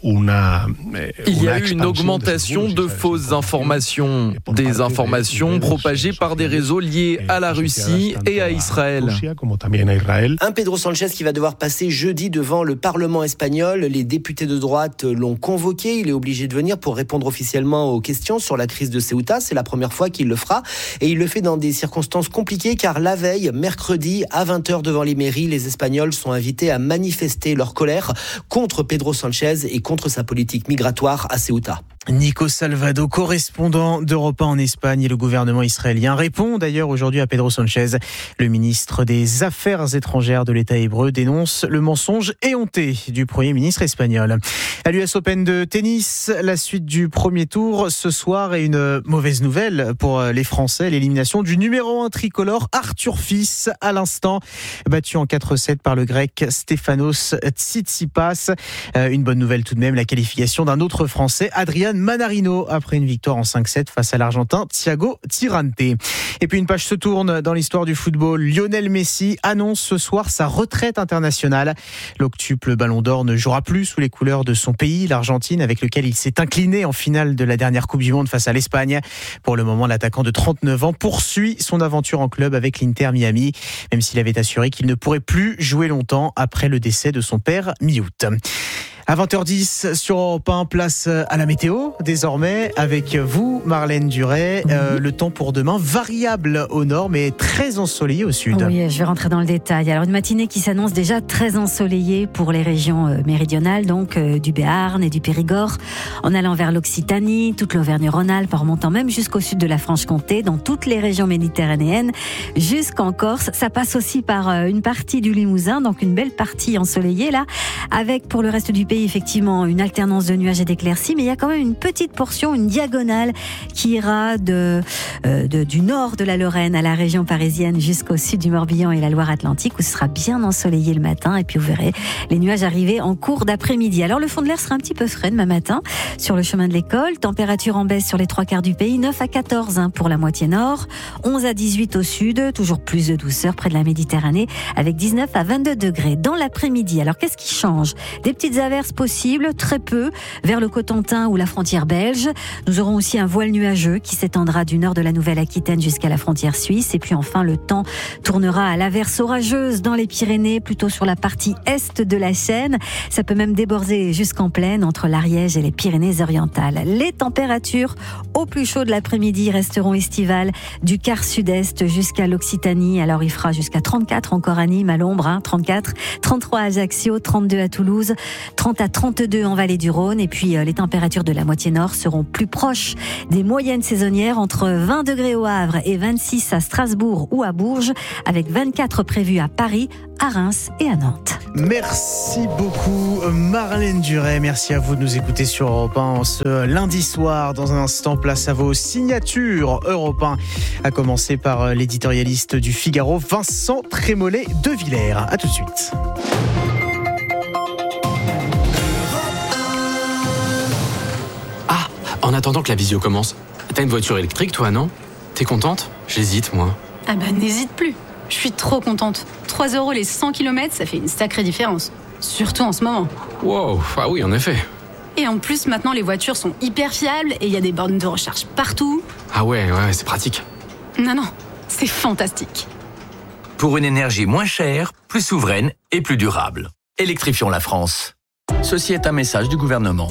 Il y a eu une augmentation de fausses informations. Des informations propagées par des réseaux liés à la Russie et à Israël. Un Pedro Sanchez qui va devoir passer jeudi devant le Parlement espagnol. Les députés de droite l'ont convoqué. Il est obligé de venir pour répondre officiellement aux questions sur la crise de Ceuta. C'est la première fois qu'il le fera. Et il le fait dans des circonstances compliquées car la veille, mercredi, à 20h devant les mairies, les Espagnols sont invités à manifester leur colère contre Pedro Sanchez et contre sa politique migratoire à Ceuta. Nico Salvado, correspondant d'Europe 1 en Espagne, et le gouvernement israélien répond d'ailleurs aujourd'hui à Pedro Sanchez. Le ministre des Affaires étrangères de l'État hébreu dénonce le mensonge éhonté du Premier ministre espagnol. À l'US Open de tennis, la suite du premier tour ce soir et une mauvaise nouvelle pour les Français, l'élimination du numéro 1 tricolore Arthur Fils à l'instant, battu en 4-7 par le grec Stefanos Tsitsipas. Une bonne nouvelle tout de même, la qualification d'un autre Français, Adrian Manarino, après une victoire en 5-7 face à l'Argentin Thiago Tirante. Et puis une page se tourne dans l'histoire du football. Lionel Messi annonce ce soir sa retraite internationale. L'octuple Ballon d'Or ne jouera plus sous les couleurs de son pays, l'Argentine, avec lequel il s'est incliné en finale de la dernière Coupe du Monde face à l'Espagne. Pour le moment, l'attaquant de 39 ans poursuit son aventure en club avec l'Inter Miami, même s'il avait assuré qu'il ne pourrait plus jouer longtemps après le décès de son père mi-août. À 20h10 sur Europe 1, place à la météo désormais avec vous Marlène Duret. Le temps pour demain variable au nord mais très ensoleillé au sud. Oui, je vais rentrer dans le détail. Alors une matinée qui s'annonce déjà très ensoleillée pour les régions méridionales, donc du Béarn et du Périgord, en allant vers l'Occitanie, toute l'Auvergne-Rhône-Alpes, en remontant même jusqu'au sud de la Franche-Comté, dans toutes les régions méditerranéennes, jusqu'en Corse. Ça passe aussi par une partie du Limousin, donc une belle partie ensoleillée là, avec pour le reste du pays pays, effectivement, une alternance de nuages et d'éclaircies, mais il y a quand même une petite portion, une diagonale qui ira du nord de la Lorraine à la région parisienne jusqu'au sud du Morbihan et la Loire-Atlantique, où ce sera bien ensoleillé le matin. Et puis vous verrez les nuages arriver en cours d'après-midi. Alors le fond de l'air sera un petit peu frais demain matin sur le chemin de l'école. Température en baisse sur les 3/4 du pays, 9 à 14 pour la moitié nord, 11 à 18 au sud, toujours plus de douceur près de la Méditerranée, avec 19 à 22 degrés. Dans l'après-midi, alors qu'est-ce qui change ? Des petites averses possibles, très peu, vers le Cotentin ou la frontière belge. Nous aurons aussi un voile nuageux qui s'étendra du nord de la Nouvelle-Aquitaine jusqu'à la frontière suisse. Et puis enfin, le temps tournera à l'averse orageuse dans les Pyrénées, plutôt sur la partie est de la chaîne. Ça peut même déborder jusqu'en plaine entre l'Ariège et les Pyrénées-Orientales. Les températures au plus chaud de l'après-midi resteront estivales du quart sud-est jusqu'à l'Occitanie. Alors il fera jusqu'à 34 encore à Nîmes, à l'ombre, 34, 33 à Ajaccio, 32 à Toulouse, 30 à 32 en Vallée du Rhône. Et puis les températures de la moitié nord seront plus proches des moyennes saisonnières, entre 20 degrés au Havre et 26 à Strasbourg ou à Bourges, avec 24 prévus à Paris, à Reims et à Nantes. Merci beaucoup Marlène Duret, merci à vous de nous écouter sur Europe 1 ce lundi soir. Dans un instant, place à vos signatures Europe 1, à commencer par l'éditorialiste du Figaro, Vincent Trémollet de Villers. A tout de suite. Ah, en attendant que la visio commence, t'as une voiture électrique toi, non ? T'es contente ? J'hésite moi. Ah bah n'hésite plus. Je suis trop contente. 3 € les 100 km, ça fait une sacrée différence. Surtout en ce moment. Wow, ah oui, en effet. Et en plus, maintenant, les voitures sont hyper fiables et il y a des bornes de recharge partout. Ah ouais, c'est pratique. Non, c'est fantastique. Pour une énergie moins chère, plus souveraine et plus durable. Électrifions la France. Ceci est un message du gouvernement.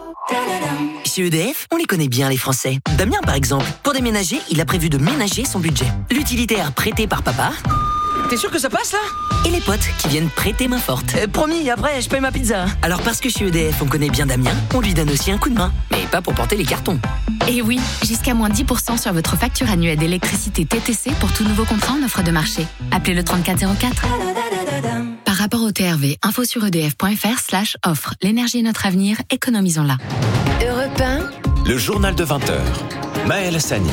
Chez EDF, on les connaît bien les Français. Damien par exemple, pour déménager, il a prévu de ménager son budget. L'utilitaire prêté par papa. T'es sûr que ça passe là ? Et les potes qui viennent prêter main forte. Promis, après je paye ma pizza. Alors parce que chez EDF on connaît bien Damien, on lui donne aussi un coup de main. Mais pas pour porter les cartons. Et oui, jusqu'à moins 10% sur votre facture annuelle d'électricité TTC pour tout nouveau contrat en offre de marché. Appelez le 3404. Par rapport au TRV, info sur edf.fr/offre. L'énergie est notre avenir, économisons-la. Europe 1. Le journal de 20h. Maël Hassani.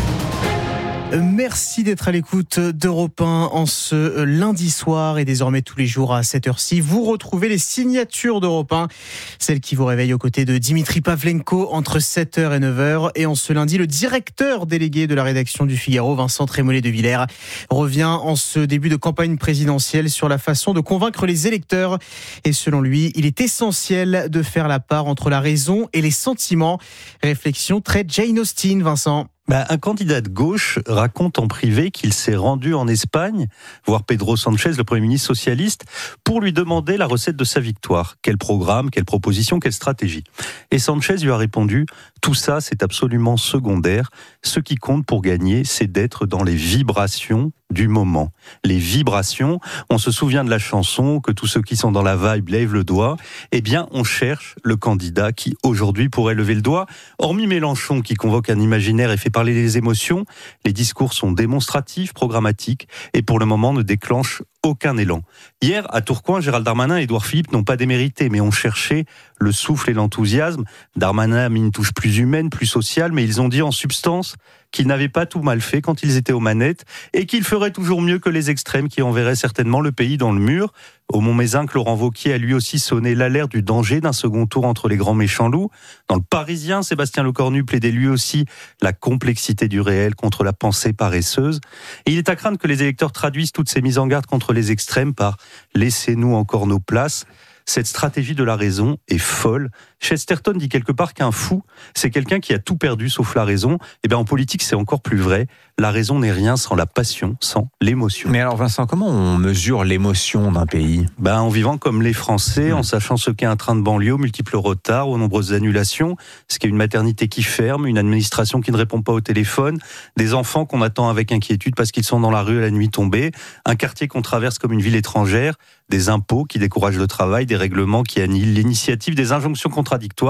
Merci d'être à l'écoute d'Europe 1 en ce lundi soir et désormais tous les jours à cette heure-ci. Vous retrouvez les signatures d'Europe 1, celles qui vous réveillent aux côtés de Dimitri Pavlenko entre 7h et 9h. Et en ce lundi, le directeur délégué de la rédaction du Figaro, Vincent Trémollet de Villers, revient en ce début de campagne présidentielle sur la façon de convaincre les électeurs. Et selon lui, il est essentiel de faire la part entre la raison et les sentiments. Réflexion très Jane Austen, Vincent. Un candidat de gauche raconte en privé qu'il s'est rendu en Espagne voir Pedro Sánchez, le Premier ministre socialiste, pour lui demander la recette de sa victoire. Quel programme, quelle proposition, quelle stratégie ? Et Sánchez lui a répondu « Tout ça, c'est absolument secondaire. Ce qui compte pour gagner, c'est d'être dans les vibrations du moment. » Les vibrations, on se souvient de la chanson, que tous ceux qui sont dans la vibe lèvent le doigt. Eh bien, on cherche le candidat qui, aujourd'hui, pourrait lever le doigt. Hormis Mélenchon, qui convoque un imaginaire et fait parler les émotions, les discours sont démonstratifs, programmatiques, et pour le moment ne déclenchent aucun élan. Hier, à Tourcoing, Gérald Darmanin et Édouard Philippe n'ont pas démérité, mais ont cherché le souffle et l'enthousiasme. Darmanin a mis une touche plus humaine, plus sociale, mais ils ont dit en substance qu'ils n'avaient pas tout mal fait quand ils étaient aux manettes et qu'ils feraient toujours mieux que les extrêmes qui enverraient certainement le pays dans le mur. Au Mont-Mézinc, Laurent Wauquiez a lui aussi sonné l'alerte du danger d'un second tour entre les grands méchants loups. Dans le Parisien, Sébastien Lecornu plaidait lui aussi la complexité du réel contre la pensée paresseuse. Et il est à craindre que les électeurs traduisent toutes ces mises en garde contre les extrêmes par « laissez-nous encore nos places ». Cette stratégie de la raison est folle. Chesterton dit quelque part qu'un fou, c'est quelqu'un qui a tout perdu sauf la raison. Et bien en politique, c'est encore plus vrai. La raison n'est rien sans la passion, sans l'émotion. Mais alors Vincent, comment on mesure l'émotion d'un pays ? En vivant comme les Français, en sachant ce qu'est un train de banlieue, aux multiples retards, aux nombreuses annulations, ce qu'est une maternité qui ferme, une administration qui ne répond pas au téléphone, des enfants qu'on attend avec inquiétude parce qu'ils sont dans la rue à la nuit tombée, un quartier qu'on traverse comme une ville étrangère, des impôts qui découragent le travail, des règlements qui annihilent l'initiative, des injonctions contradictoires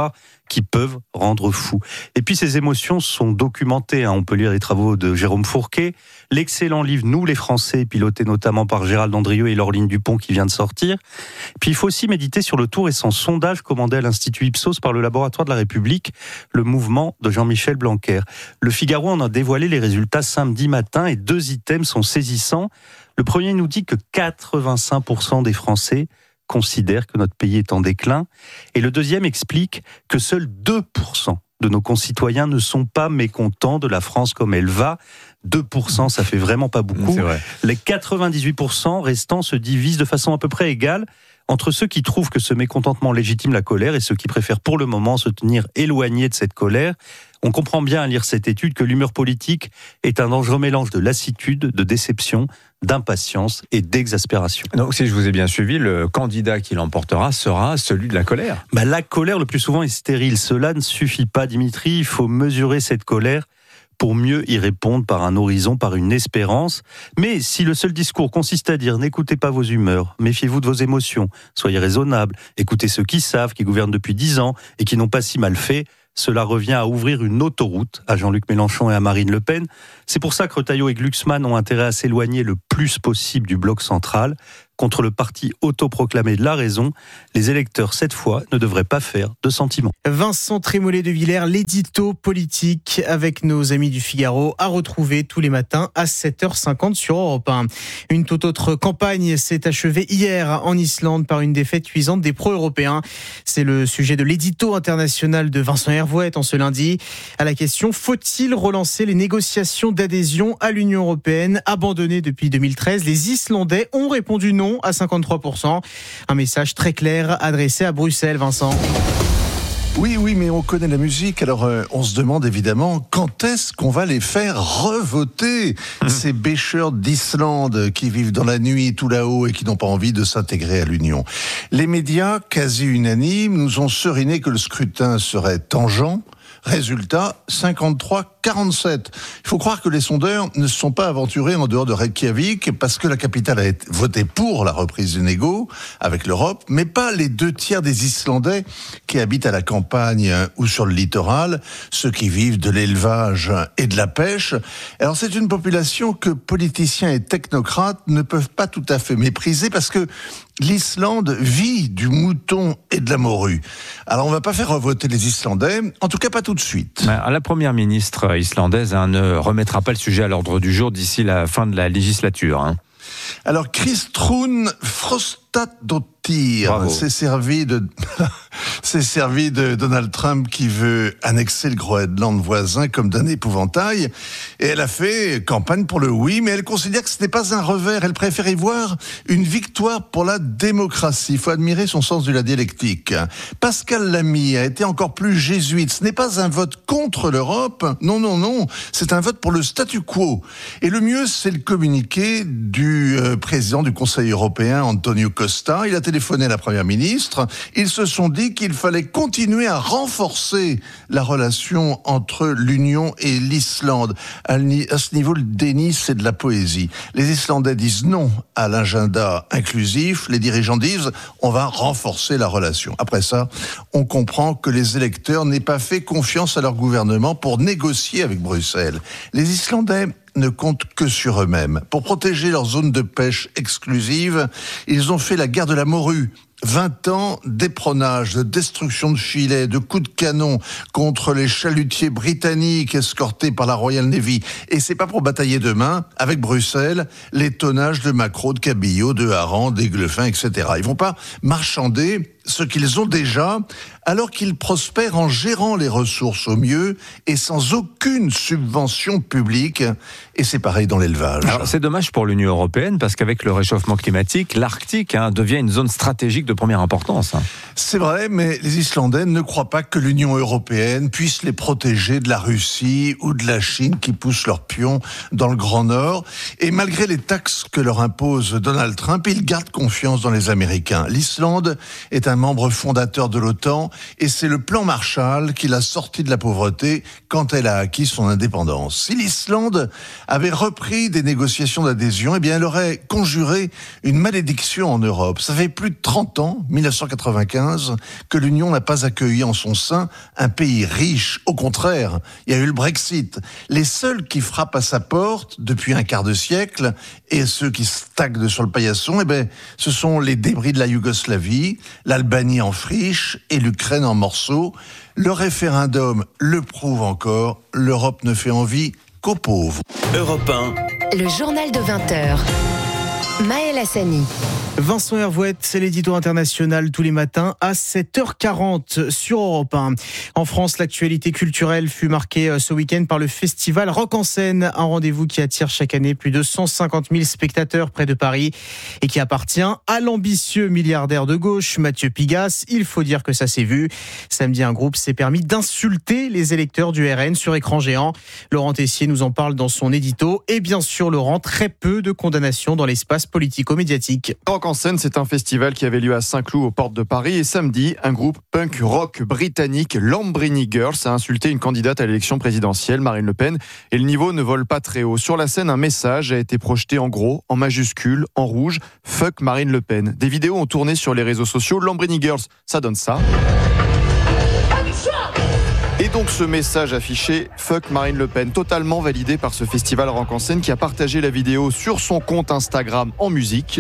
qui peuvent rendre fou. Et puis ces émotions sont documentées. On peut lire les travaux de Jérôme Fourquet, l'excellent livre Nous les Français, piloté notamment par Gérald Andrieux et Laureline Dupont qui vient de sortir. Puis il faut aussi méditer sur le tout récent sondage commandé à l'Institut Ipsos par le Laboratoire de la République, le mouvement de Jean-Michel Blanquer. Le Figaro en a dévoilé les résultats samedi matin et 2 items sont saisissants. Le premier nous dit que 85% des Français considèrent que notre pays est en déclin. Et le deuxième explique que seuls 2% de nos concitoyens ne sont pas mécontents de la France comme elle va. 2%, ça fait vraiment pas beaucoup. C'est vrai. Les 98% restants se divisent de façon à peu près égale entre ceux qui trouvent que ce mécontentement légitime la colère et ceux qui préfèrent pour le moment se tenir éloignés de cette colère. On comprend bien à lire cette étude que l'humeur politique est un dangereux mélange de lassitude, de déception, d'impatience et d'exaspération. Donc, si je vous ai bien suivi, le candidat qui l'emportera sera celui de la colère. La colère, le plus souvent, est stérile. Cela ne suffit pas, Dimitri. Il faut mesurer cette colère pour mieux y répondre par un horizon, par une espérance. Mais si le seul discours consiste à dire « n'écoutez pas vos humeurs, méfiez-vous de vos émotions, soyez raisonnables, écoutez ceux qui savent, qui gouvernent depuis 10 ans et qui n'ont pas si mal fait », cela revient à ouvrir une autoroute à Jean-Luc Mélenchon et à Marine Le Pen. C'est pour ça que Retailleau et Glucksmann ont intérêt à s'éloigner le plus possible du bloc central. Contre le parti autoproclamé de la raison, les électeurs, cette fois, ne devraient pas faire de sentiments. Vincent Trémollet de Villers, l'édito politique avec nos amis du Figaro, à retrouver tous les matins à 7h50 sur Europe 1. Une toute autre campagne s'est achevée hier en Islande par une défaite cuisante des pro-européens. C'est le sujet de l'édito international de Vincent Hervouet en ce lundi. À la question, faut-il relancer les négociations d'adhésion à l'Union européenne abandonnées depuis 2013 ? Les Islandais ont répondu non à 53%. Un message très clair adressé à Bruxelles, Vincent. Oui, mais on connaît la musique, alors on se demande évidemment quand est-ce qu'on va les faire revoter, ces bêcheurs d'Islande qui vivent dans la nuit tout là-haut et qui n'ont pas envie de s'intégrer à l'Union. Les médias, quasi unanimes, nous ont seriné que le scrutin serait tangent. Résultat, 53-47. Il faut croire que les sondeurs ne se sont pas aventurés en dehors de Reykjavik parce que la capitale a voté pour la reprise des négos avec l'Europe, mais pas les 2/3 des Islandais qui habitent à la campagne ou sur le littoral, ceux qui vivent de l'élevage et de la pêche. Alors c'est une population que politiciens et technocrates ne peuvent pas tout à fait mépriser parce que l'Islande vit du mouton et de la morue. Alors on va pas faire revoter les Islandais, en tout cas pas tout de suite. La première ministre islandaise ne remettra pas le sujet à l'ordre du jour d'ici la fin de la législature. Alors Kristrún Frostadóttir s'est servi de Donald Trump qui veut annexer le Groenland voisin comme d'un épouvantail. Et elle a fait campagne pour le oui, mais elle considère que ce n'est pas un revers. Elle préfère y voir une victoire pour la démocratie. Il faut admirer son sens de la dialectique. Pascal Lamy a été encore plus jésuite. Ce n'est pas un vote contre l'Europe. Non. C'est un vote pour le statu quo. Et le mieux, c'est le communiqué du président du Conseil européen, Antonio Costa. Il a téléphoné à la première ministre. Ils se sont dit qu'il fallait continuer à renforcer la relation entre l'Union et l'Islande. À ce niveau, le déni, c'est de la poésie. Les Islandais disent non à l'agenda inclusif. Les dirigeants disent on va renforcer la relation. Après ça, on comprend que les électeurs n'aient pas fait confiance à leur gouvernement pour négocier avec Bruxelles. Les Islandais ne comptent que sur eux-mêmes. Pour protéger leur zone de pêche exclusive, ils ont fait la guerre de la morue. 20 ans d'éperonnage, de destruction de filets, de coups de canon contre les chalutiers britanniques escortés par la Royal Navy. Et c'est pas pour batailler demain, avec Bruxelles, les tonnages de maquereaux, de cabillaud, de harengs, d'aiglefins, etc. Ils vont pas marchander ce qu'ils ont déjà, alors qu'ils prospèrent en gérant les ressources au mieux et sans aucune subvention publique. Et c'est pareil dans l'élevage. Alors, c'est dommage pour l'Union européenne, parce qu'avec le réchauffement climatique, l'Arctique devient une zone stratégique de première importance. C'est vrai, mais les Islandais ne croient pas que l'Union européenne puisse les protéger de la Russie ou de la Chine qui poussent leurs pions dans le Grand Nord. Et malgré les taxes que leur impose Donald Trump, ils gardent confiance dans les Américains. L'Islande est un un membre fondateur de l'OTAN et c'est le plan Marshall qui l'a sortie de la pauvreté quand elle a acquis son indépendance. Si l'Islande avait repris des négociations d'adhésion, eh bien elle aurait conjuré une malédiction en Europe. Ça fait plus de 30 ans, 1995, que l'Union n'a pas accueilli en son sein un pays riche. Au contraire, il y a eu le Brexit. Les seuls qui frappent à sa porte depuis un quart de siècle et ceux qui stagnent sur le paillasson, eh ben, ce sont les débris de la Yougoslavie, l'Albanie en friche et l'Ukraine en morceaux. Le référendum le prouve encore, l'Europe ne fait envie qu'aux pauvres. Europe 1. Le journal de 20h. Maël Hassani. Vincent Hervouette, c'est l'édito international tous les matins à 7h40 sur Europe 1. En France, l'actualité culturelle fut marquée ce week-end par le festival Rock en scène, un rendez-vous qui attire chaque année plus de 150 000 spectateurs près de Paris et qui appartient à l'ambitieux milliardaire de gauche Mathieu Pigasse. Il faut dire que ça s'est vu. Samedi, un groupe s'est permis d'insulter les électeurs du RN sur écran géant. Laurent Tessier nous en parle dans son édito et bien sûr, Laurent, très peu de condamnations dans l'espace politico-médiatique. Rock en scène, c'est un festival qui avait lieu à Saint-Cloud aux portes de Paris et samedi, un groupe punk rock britannique, Lambrini Girls, a insulté une candidate à l'élection présidentielle, Marine Le Pen, et le niveau ne vole pas très haut. Sur la scène, un message a été projeté en gros, en majuscule, en rouge, fuck Marine Le Pen. Des vidéos ont tourné sur les réseaux sociaux. Lambrini Girls, ça donne ça. Et donc ce message affiché, fuck Marine Le Pen, totalement validé par ce festival Rock en scène qui a partagé la vidéo sur son compte Instagram en musique.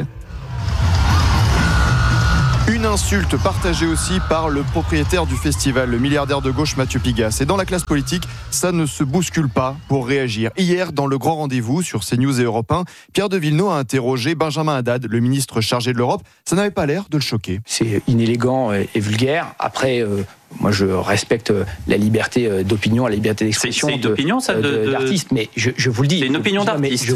Une insulte partagée aussi par le propriétaire du festival, le milliardaire de gauche Mathieu Pigasse. Et dans la classe politique, ça ne se bouscule pas pour réagir. Hier, dans le grand rendez-vous sur CNews et Europe 1, Pierre de Villeneuve a interrogé Benjamin Haddad, le ministre chargé de l'Europe. Ça n'avait pas l'air de le choquer. C'est inélégant et vulgaire. Après, moi, je respecte la liberté d'opinion, la liberté d'expression. C'est une opinion, ça, d'artiste. Mais je vous le dis. C'est une opinion d'artiste.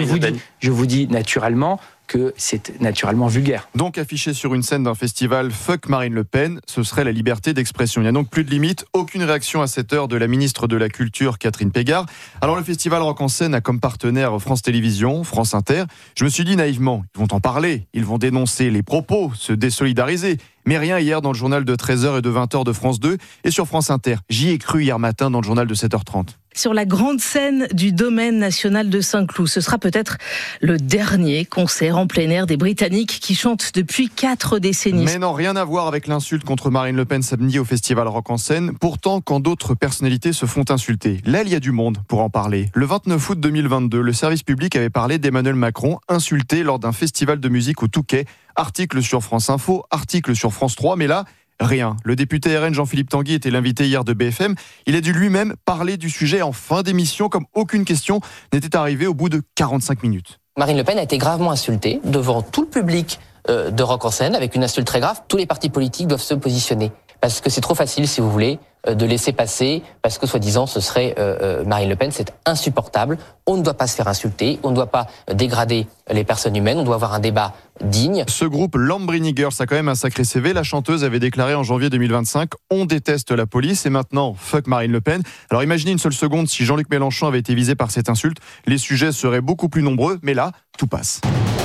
Je vous dis naturellement que c'est naturellement vulgaire. Donc affiché sur une scène d'un festival Fuck Marine Le Pen, ce serait la liberté d'expression. Il n'y a donc plus de limite, aucune réaction à cette heure de la ministre de la Culture, Catherine Pégard. Alors le festival Rock en scène a comme partenaire France Télévisions, France Inter. Je me suis dit naïvement, ils vont en parler, ils vont dénoncer les propos, se désolidariser. Mais rien hier dans le journal de 13h et de 20h de France 2 et sur France Inter. J'y ai cru hier matin dans le journal de 7h30. Sur la grande scène du domaine national de Saint-Cloud. Ce sera peut-être le dernier concert en plein air des Britanniques qui chantent depuis 4 décennies. Mais non, rien à voir avec l'insulte contre Marine Le Pen samedi au festival Rock en scène. Pourtant, quand d'autres personnalités se font insulter, là, il y a du monde pour en parler. Le 29 août 2022, le service public avait parlé d'Emmanuel Macron, insulté lors d'un festival de musique au Touquet. Article sur France Info, article sur France 3, mais là, rien. Le député RN Jean-Philippe Tanguy était l'invité hier de BFM. Il a dû lui-même parler du sujet en fin d'émission, comme aucune question n'était arrivée au bout de 45 minutes. Marine Le Pen a été gravement insultée devant tout le public de Rock en scène, avec une insulte très grave. Tous les partis politiques doivent se positionner. Parce que c'est trop facile, si vous voulez, de laisser passer, parce que soi-disant ce serait Marine Le Pen. C'est insupportable. On ne doit pas se faire insulter, on ne doit pas dégrader les personnes humaines, on doit avoir un débat digne. Ce groupe Lambrini Girls a quand même un sacré CV. La chanteuse avait déclaré en janvier 2025 « On déteste la police » et maintenant « Fuck Marine Le Pen ». Alors imaginez une seule seconde si Jean-Luc Mélenchon avait été visé par cette insulte. Les sujets seraient beaucoup plus nombreux, mais là, tout passe.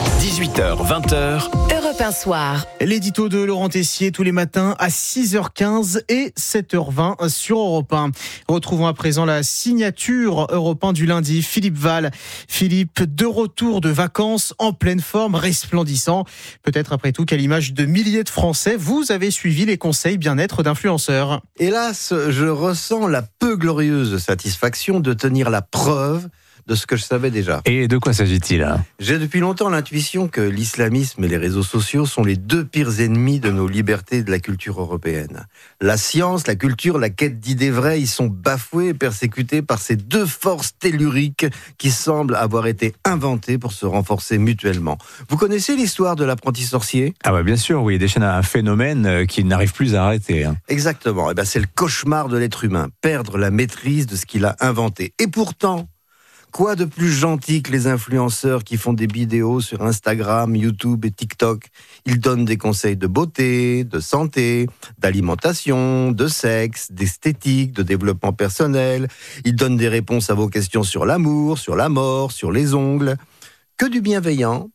18h, 20h. Europe 1 soir. L'édito de Laurent Tessier tous les matins à 6h15 et 7h20 sur Europe 1. Retrouvons à présent la signature Europe 1 du lundi, Philippe Val. Philippe, de retour de vacances, en pleine forme, resplendissant. Peut-être après tout qu'à l'image de milliers de Français, vous avez suivi les conseils bien-être d'influenceurs. Hélas, je ressens la peu glorieuse satisfaction de tenir la preuve de ce que je savais déjà. Et de quoi s'agit-il hein ? J'ai depuis longtemps l'intuition que l'islamisme et les réseaux sociaux sont les 2 pires ennemis de nos libertés et de la culture européenne. La science, la culture, la quête d'idées vraies y sont bafouées et persécutées par ces 2 forces telluriques qui semblent avoir été inventées pour se renforcer mutuellement. Vous connaissez l'histoire de l'apprenti sorcier ? Ah bah bien sûr, oui, il déchaîne un phénomène qui n'arrive plus à arrêter. Hein. Exactement, c'est le cauchemar de l'être humain, perdre la maîtrise de ce qu'il a inventé. Et pourtant, quoi de plus gentil que les influenceurs qui font des vidéos sur Instagram, YouTube et TikTok ? Ils donnent des conseils de beauté, de santé, d'alimentation, de sexe, d'esthétique, de développement personnel. Ils donnent des réponses à vos questions sur l'amour, sur la mort, sur les ongles. Que du bienveillant,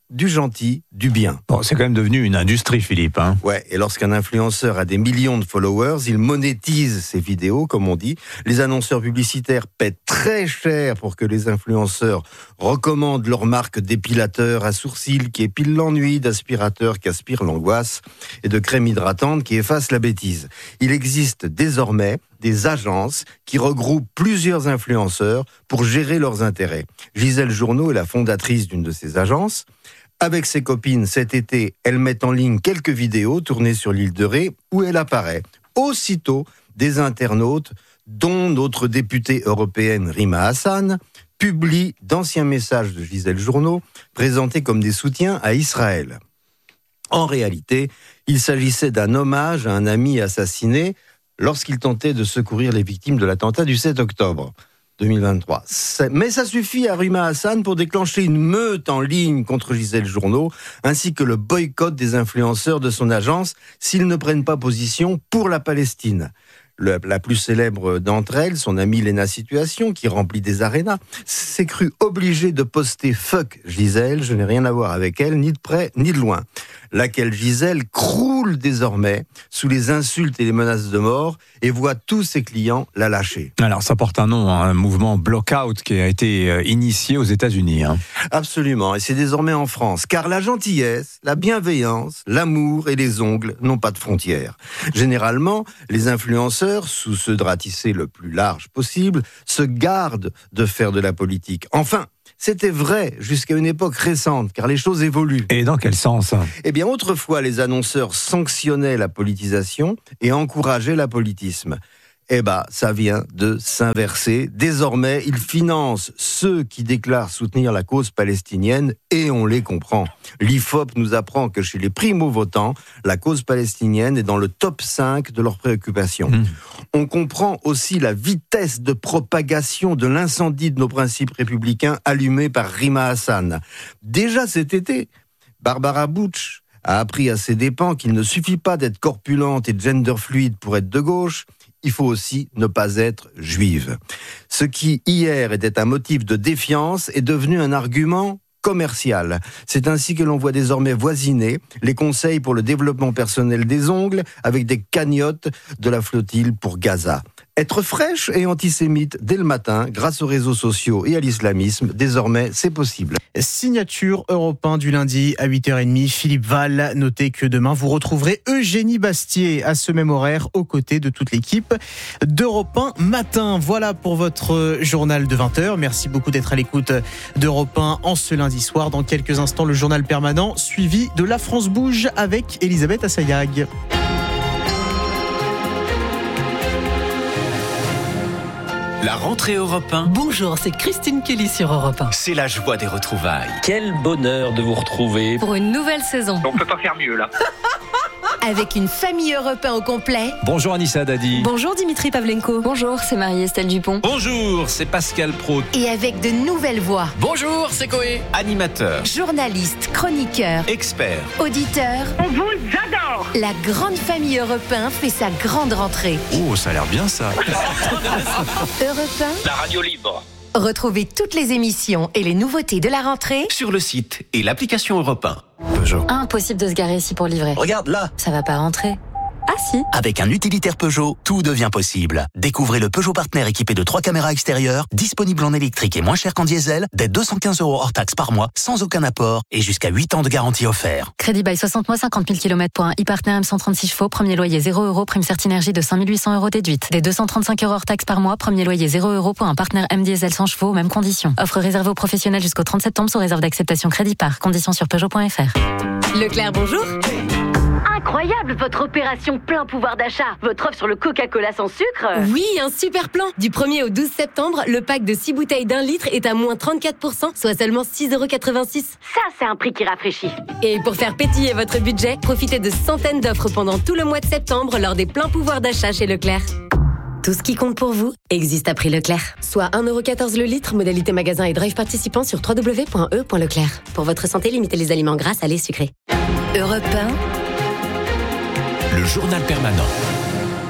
du gentil, du bien. Bon, c'est quand même devenu une industrie, Philippe. Hein. Ouais, et lorsqu'un influenceur a des millions de followers, il monétise ses vidéos, comme on dit. Les annonceurs publicitaires paient très cher pour que les influenceurs recommandent leur marque d'épilateur à sourcils qui épile l'ennui, d'aspirateur qui aspire l'angoisse et de crème hydratante qui efface la bêtise. Il existe désormais des agences qui regroupent plusieurs influenceurs pour gérer leurs intérêts. Gisèle Journeau est la fondatrice d'une de ces agences. Avec ses copines, cet été, elle met en ligne quelques vidéos tournées sur l'île de Ré où elle apparaît. Aussitôt, des internautes, dont notre députée européenne Rima Hassan, publient d'anciens messages de Gisèle Journeau présentés comme des soutiens à Israël. En réalité, il s'agissait d'un hommage à un ami assassiné lorsqu'il tentait de secourir les victimes de l'attentat du 7 octobre 2023. Mais ça suffit à Rima Hassan pour déclencher une meute en ligne contre Gisèle Journeau, ainsi que le boycott des influenceurs de son agence s'ils ne prennent pas position pour la Palestine. La plus célèbre d'entre elles, son amie Léna Situation, qui remplit des arénas, s'est crue obligée de poster « Fuck Gisèle, je n'ai rien à voir avec elle, ni de près, ni de loin », laquelle Gisèle croule désormais sous les insultes et les menaces de mort et voit tous ses clients la lâcher. Alors ça porte un nom, un mouvement Blockout qui a été initié aux États-Unis. Hein. Absolument, et c'est désormais en France, car la gentillesse, la bienveillance, l'amour et les ongles n'ont pas de frontières. Généralement, les influenceurs, sous ce drap tissé le plus large possible, se gardent de faire de la politique. Enfin, c'était vrai jusqu'à une époque récente, car les choses évoluent. Et dans quel sens ? Eh bien, autrefois, les annonceurs sanctionnaient la politisation et encourageaient l'apolitisme. Eh bien, ça vient de s'inverser. Désormais, ils financent ceux qui déclarent soutenir la cause palestinienne et on les comprend. L'IFOP nous apprend que chez les primo-votants, la cause palestinienne est dans le top 5 de leurs préoccupations. On comprend aussi la vitesse de propagation de l'incendie de nos principes républicains allumé par Rima Hassan. Déjà cet été, Barbara Bush a appris à ses dépens qu'il ne suffit pas d'être corpulente et gender-fluide pour être de gauche, il faut aussi ne pas être juive. Ce qui, hier, était un motif de défiance est devenu un argument commercial. C'est ainsi que l'on voit désormais voisiner les conseils pour le développement personnel des ongles avec des cagnottes de la flottille pour Gaza. Être fraîche et antisémite dès le matin, grâce aux réseaux sociaux et à l'islamisme, désormais, c'est possible. Signature Europe 1 du lundi à 8h30. Philippe Val, notez que demain, vous retrouverez Eugénie Bastier à ce même horaire, aux côtés de toute l'équipe d'Europe 1 Matin. Voilà pour votre journal de 20h. Merci beaucoup d'être à l'écoute d'Europe 1 en ce lundi soir. Dans quelques instants, le journal permanent, suivi de La France Bouge avec Elisabeth Assayag. La rentrée Europe 1. Bonjour, c'est Christine Kelly sur Europe 1. C'est la joie des retrouvailles. Quel bonheur de vous retrouver. Pour une nouvelle saison. On peut pas faire mieux là. Avec une famille Europe 1 au complet. Bonjour Anissa Dadi. Bonjour Dimitri Pavlenko. Bonjour, c'est Marie-Estelle Dupont. Bonjour, c'est Pascal Praud. Et avec de nouvelles voix. Bonjour, c'est Coé. Animateur, Journaliste, chroniqueur, expert, auditeur. On vous adore. La grande famille Europe 1 fait sa grande rentrée. Oh, ça a l'air bien ça. Europe 1. La radio libre. Retrouvez toutes les émissions et les nouveautés de la rentrée sur le site et l'application Europe 1. Peugeot. Impossible de se garer ici pour livrer. Regarde là. Ça va pas rentrer. Ah si. Avec un utilitaire Peugeot, tout devient possible. Découvrez le Peugeot Partner équipé de 3 caméras extérieures, disponible en électrique et moins cher qu'en diesel, dès 215 € hors taxe par mois, sans aucun apport et jusqu'à 8 ans de garantie offert. Crédit by 60 mois, 50 000 km pour un e-Partner M136 chevaux, premier loyer 0 €, prime Certinergie de 5 800 € déduite. Dès 235 € hors taxe par mois, premier loyer 0 € pour un Partner M diesel 100 chevaux, mêmes conditions. Offre réservée aux professionnels jusqu'au 30 septembre sous réserve d'acceptation crédit par. Conditions sur Peugeot.fr. Leclerc, bonjour. Incroyable votre opération plein pouvoir d'achat. Votre offre sur le Coca-Cola sans sucre. Oui, un super plan. Du 1er au 12 septembre, le pack de 6 bouteilles d'1 litre est à moins 34%, soit seulement 6,86 €. Ça, c'est un prix qui rafraîchit. Et pour faire pétiller votre budget, profitez de centaines d'offres pendant tout le mois de septembre lors des pleins pouvoirs d'achat chez Leclerc. Tout ce qui compte pour vous existe à prix Leclerc. Soit 1,14 € le litre, modalité magasin et drive participant sur www.e.leclerc. Pour votre santé, limitez les aliments gras, salés, sucrés. Europe 1. Le journal permanent.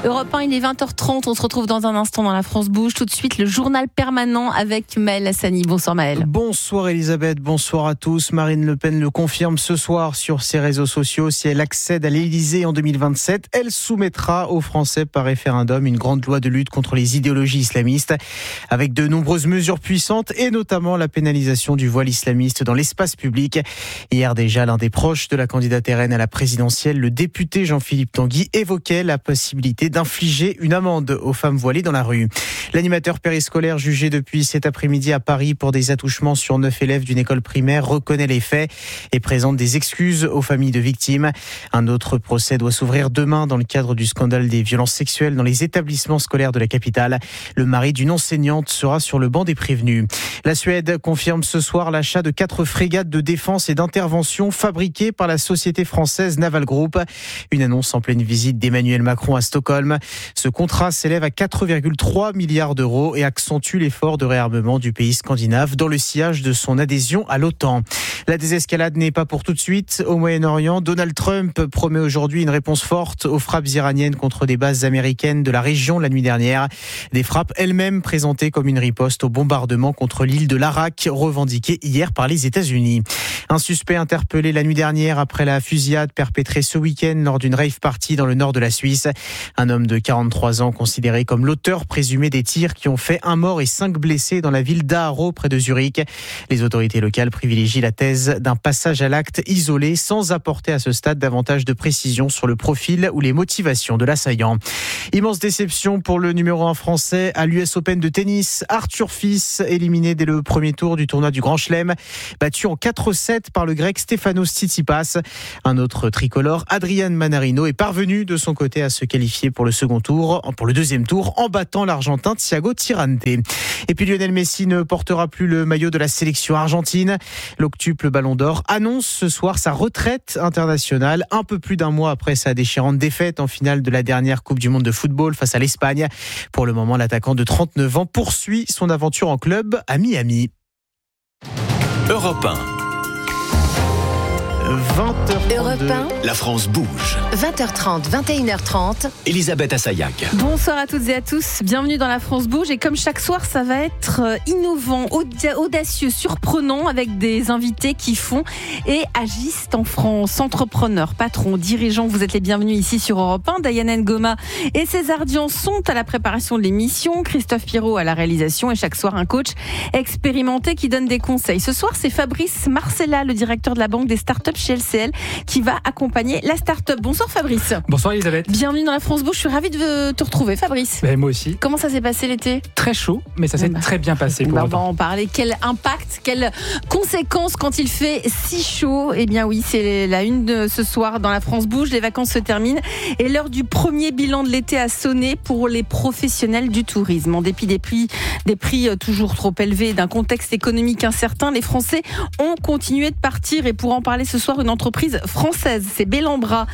Europe 1, il est 20h30. On se retrouve dans un instant dans La France Bouge. Tout de suite, le journal permanent avec Maël Hassani. Bonsoir Maël. Bonsoir Elisabeth, bonsoir à tous. Marine Le Pen le confirme ce soir sur ses réseaux sociaux. Si elle accède à l'Élysée en 2027, elle soumettra aux Français par référendum une grande loi de lutte contre les idéologies islamistes, avec de nombreuses mesures puissantes et notamment la pénalisation du voile islamiste dans l'espace public. Hier déjà, l'un des proches de la candidate RN à la présidentielle, le député Jean-Philippe Tanguy, évoquait la possibilité d'infliger une amende aux femmes voilées dans la rue. L'animateur périscolaire jugé depuis cet après-midi à Paris pour des attouchements sur 9 élèves d'une école primaire reconnaît les faits et présente des excuses aux familles de victimes. Un autre procès doit s'ouvrir demain dans le cadre du scandale des violences sexuelles dans les établissements scolaires de la capitale. Le mari d'une enseignante sera sur le banc des prévenus. La Suède confirme ce soir l'achat de 4 frégates de défense et d'intervention fabriquées par la société française Naval Group. Une annonce en pleine visite d'Emmanuel Macron à Stockholm. Ce contrat s'élève à 4,3 milliards d'euros et accentue l'effort de réarmement du pays scandinave dans le sillage de son adhésion à l'OTAN. La désescalade n'est pas pour tout de suite. Au Moyen-Orient, Donald Trump promet aujourd'hui une réponse forte aux frappes iraniennes contre des bases américaines de la région la nuit dernière. Des frappes elles-mêmes présentées comme une riposte au bombardement contre l'île de l'Arak, revendiquée hier par les États-Unis. Un suspect interpellé la nuit dernière après la fusillade perpétrée ce week-end lors d'une rave party dans le nord de la Suisse. Un homme de 43 ans considéré comme l'auteur présumé des tirs qui ont fait 1 mort et 5 blessés dans la ville d'Aarau près de Zurich. Les autorités locales privilégient la thèse d'un passage à l'acte isolé sans apporter à ce stade davantage de précision sur le profil ou les motivations de l'assaillant. Immense déception pour le numéro 1 français à l'US Open de tennis. Arthur Fils, éliminé dès le premier tour du tournoi du Grand Chelem, battu en 4-7 par le grec Stefanos Tsitsipas. Un autre tricolore, Adrian Manarino, est parvenu de son côté à se qualifier pour le deuxième tour en battant l'Argentin Thiago Tirante. Et puis Lionel Messi ne portera plus le maillot de la sélection argentine. L'octuple Ballon d'Or annonce ce soir sa retraite internationale, un peu plus d'un mois après sa déchirante défaite en finale de la dernière Coupe du Monde de football face à l'Espagne. Pour le moment, l'attaquant de 39 ans poursuit son aventure en club à Miami. Europe 1. 20h32. Europe 1. La France bouge. 20h30, 21h30. Elisabeth Assayag. Bonsoir à toutes et à tous, bienvenue dans La France Bouge. Et comme chaque soir, ça va être innovant, audacieux, surprenant, avec des invités qui font et agissent en France. Entrepreneurs, patrons, dirigeants, vous êtes les bienvenus ici sur Europe 1. Diana Ngoma et César Dion sont à la préparation de l'émission, Christophe Pirot à la réalisation et chaque soir un coach expérimenté qui donne des conseils. Ce soir, c'est Fabrice Marcella, le directeur de la Banque des startups chez LCL, qui va accompagner la start-up. Bonsoir Fabrice. Bonsoir Elisabeth. Bienvenue dans La France Bouge. Je suis ravie de te retrouver Fabrice. Moi aussi. Comment ça s'est passé l'été ? Très chaud, mais ça s'est très bien passé pour on va en parler. Quel impact, quelles conséquences quand il fait si chaud ? Eh bien oui, c'est la une de ce soir dans La France Bouge. Les vacances se terminent et l'heure du premier bilan de l'été a sonné pour les professionnels du tourisme. En dépit des prix toujours trop élevés et d'un contexte économique incertain, les Français ont continué de partir. Et pour en parler ce soir, une entreprise française, c'est Bellambra.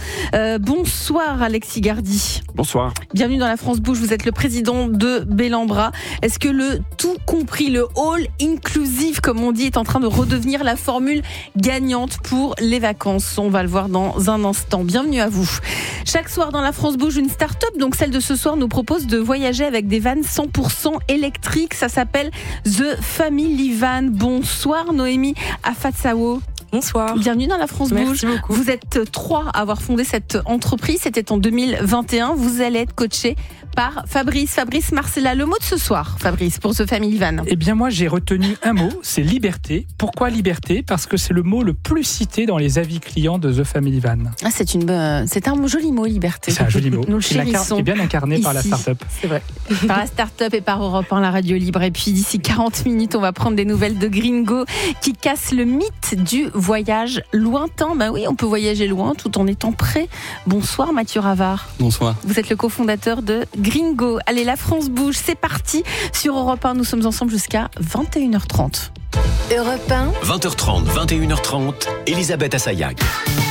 Bonsoir Alexis Gardy. Bonsoir. Bienvenue dans La France Bouge, vous êtes le président de Bellambra. Est-ce que le tout compris, le all inclusive comme on dit, est en train de redevenir la formule gagnante pour les vacances ? On va le voir dans un instant. Bienvenue à vous. Chaque soir dans La France Bouge, une start-up, donc celle de ce soir, nous propose de voyager avec des vannes 100% électriques. Ça s'appelle The Family Van. Bonsoir Noémie Afatsawo. Bonsoir. Bienvenue dans La France Bouge. Merci beaucoup. Vous êtes 3 à avoir fondé cette entreprise. C'était en 2021. Vous allez être coaché par Fabrice Marcella. Le mot de ce soir, Fabrice, pour ce Family Van. Eh bien, moi, j'ai retenu un mot, c'est liberté. Pourquoi liberté ? Parce que c'est le mot le plus cité dans les avis clients de The Family Van. Ah, c'est un joli mot, liberté. C'est un joli mot. Nous le chérissons. Qui est bien incarné ici. Par la start-up. C'est vrai. Par la start-up et par Europe 1, la radio libre. Et puis, d'ici 40 minutes, on va prendre des nouvelles de Gringo qui casse le mythe du voyage lointain. Ben oui, on peut voyager loin tout en étant prêt. Bonsoir Mathieu Ravard. Bonsoir. Vous êtes le cofondateur de Gringo. Allez, La France bouge, c'est parti. Sur Europe 1, nous sommes ensemble jusqu'à 21h30. Europe 1. 20h30, 21h30, Elisabeth Assayag.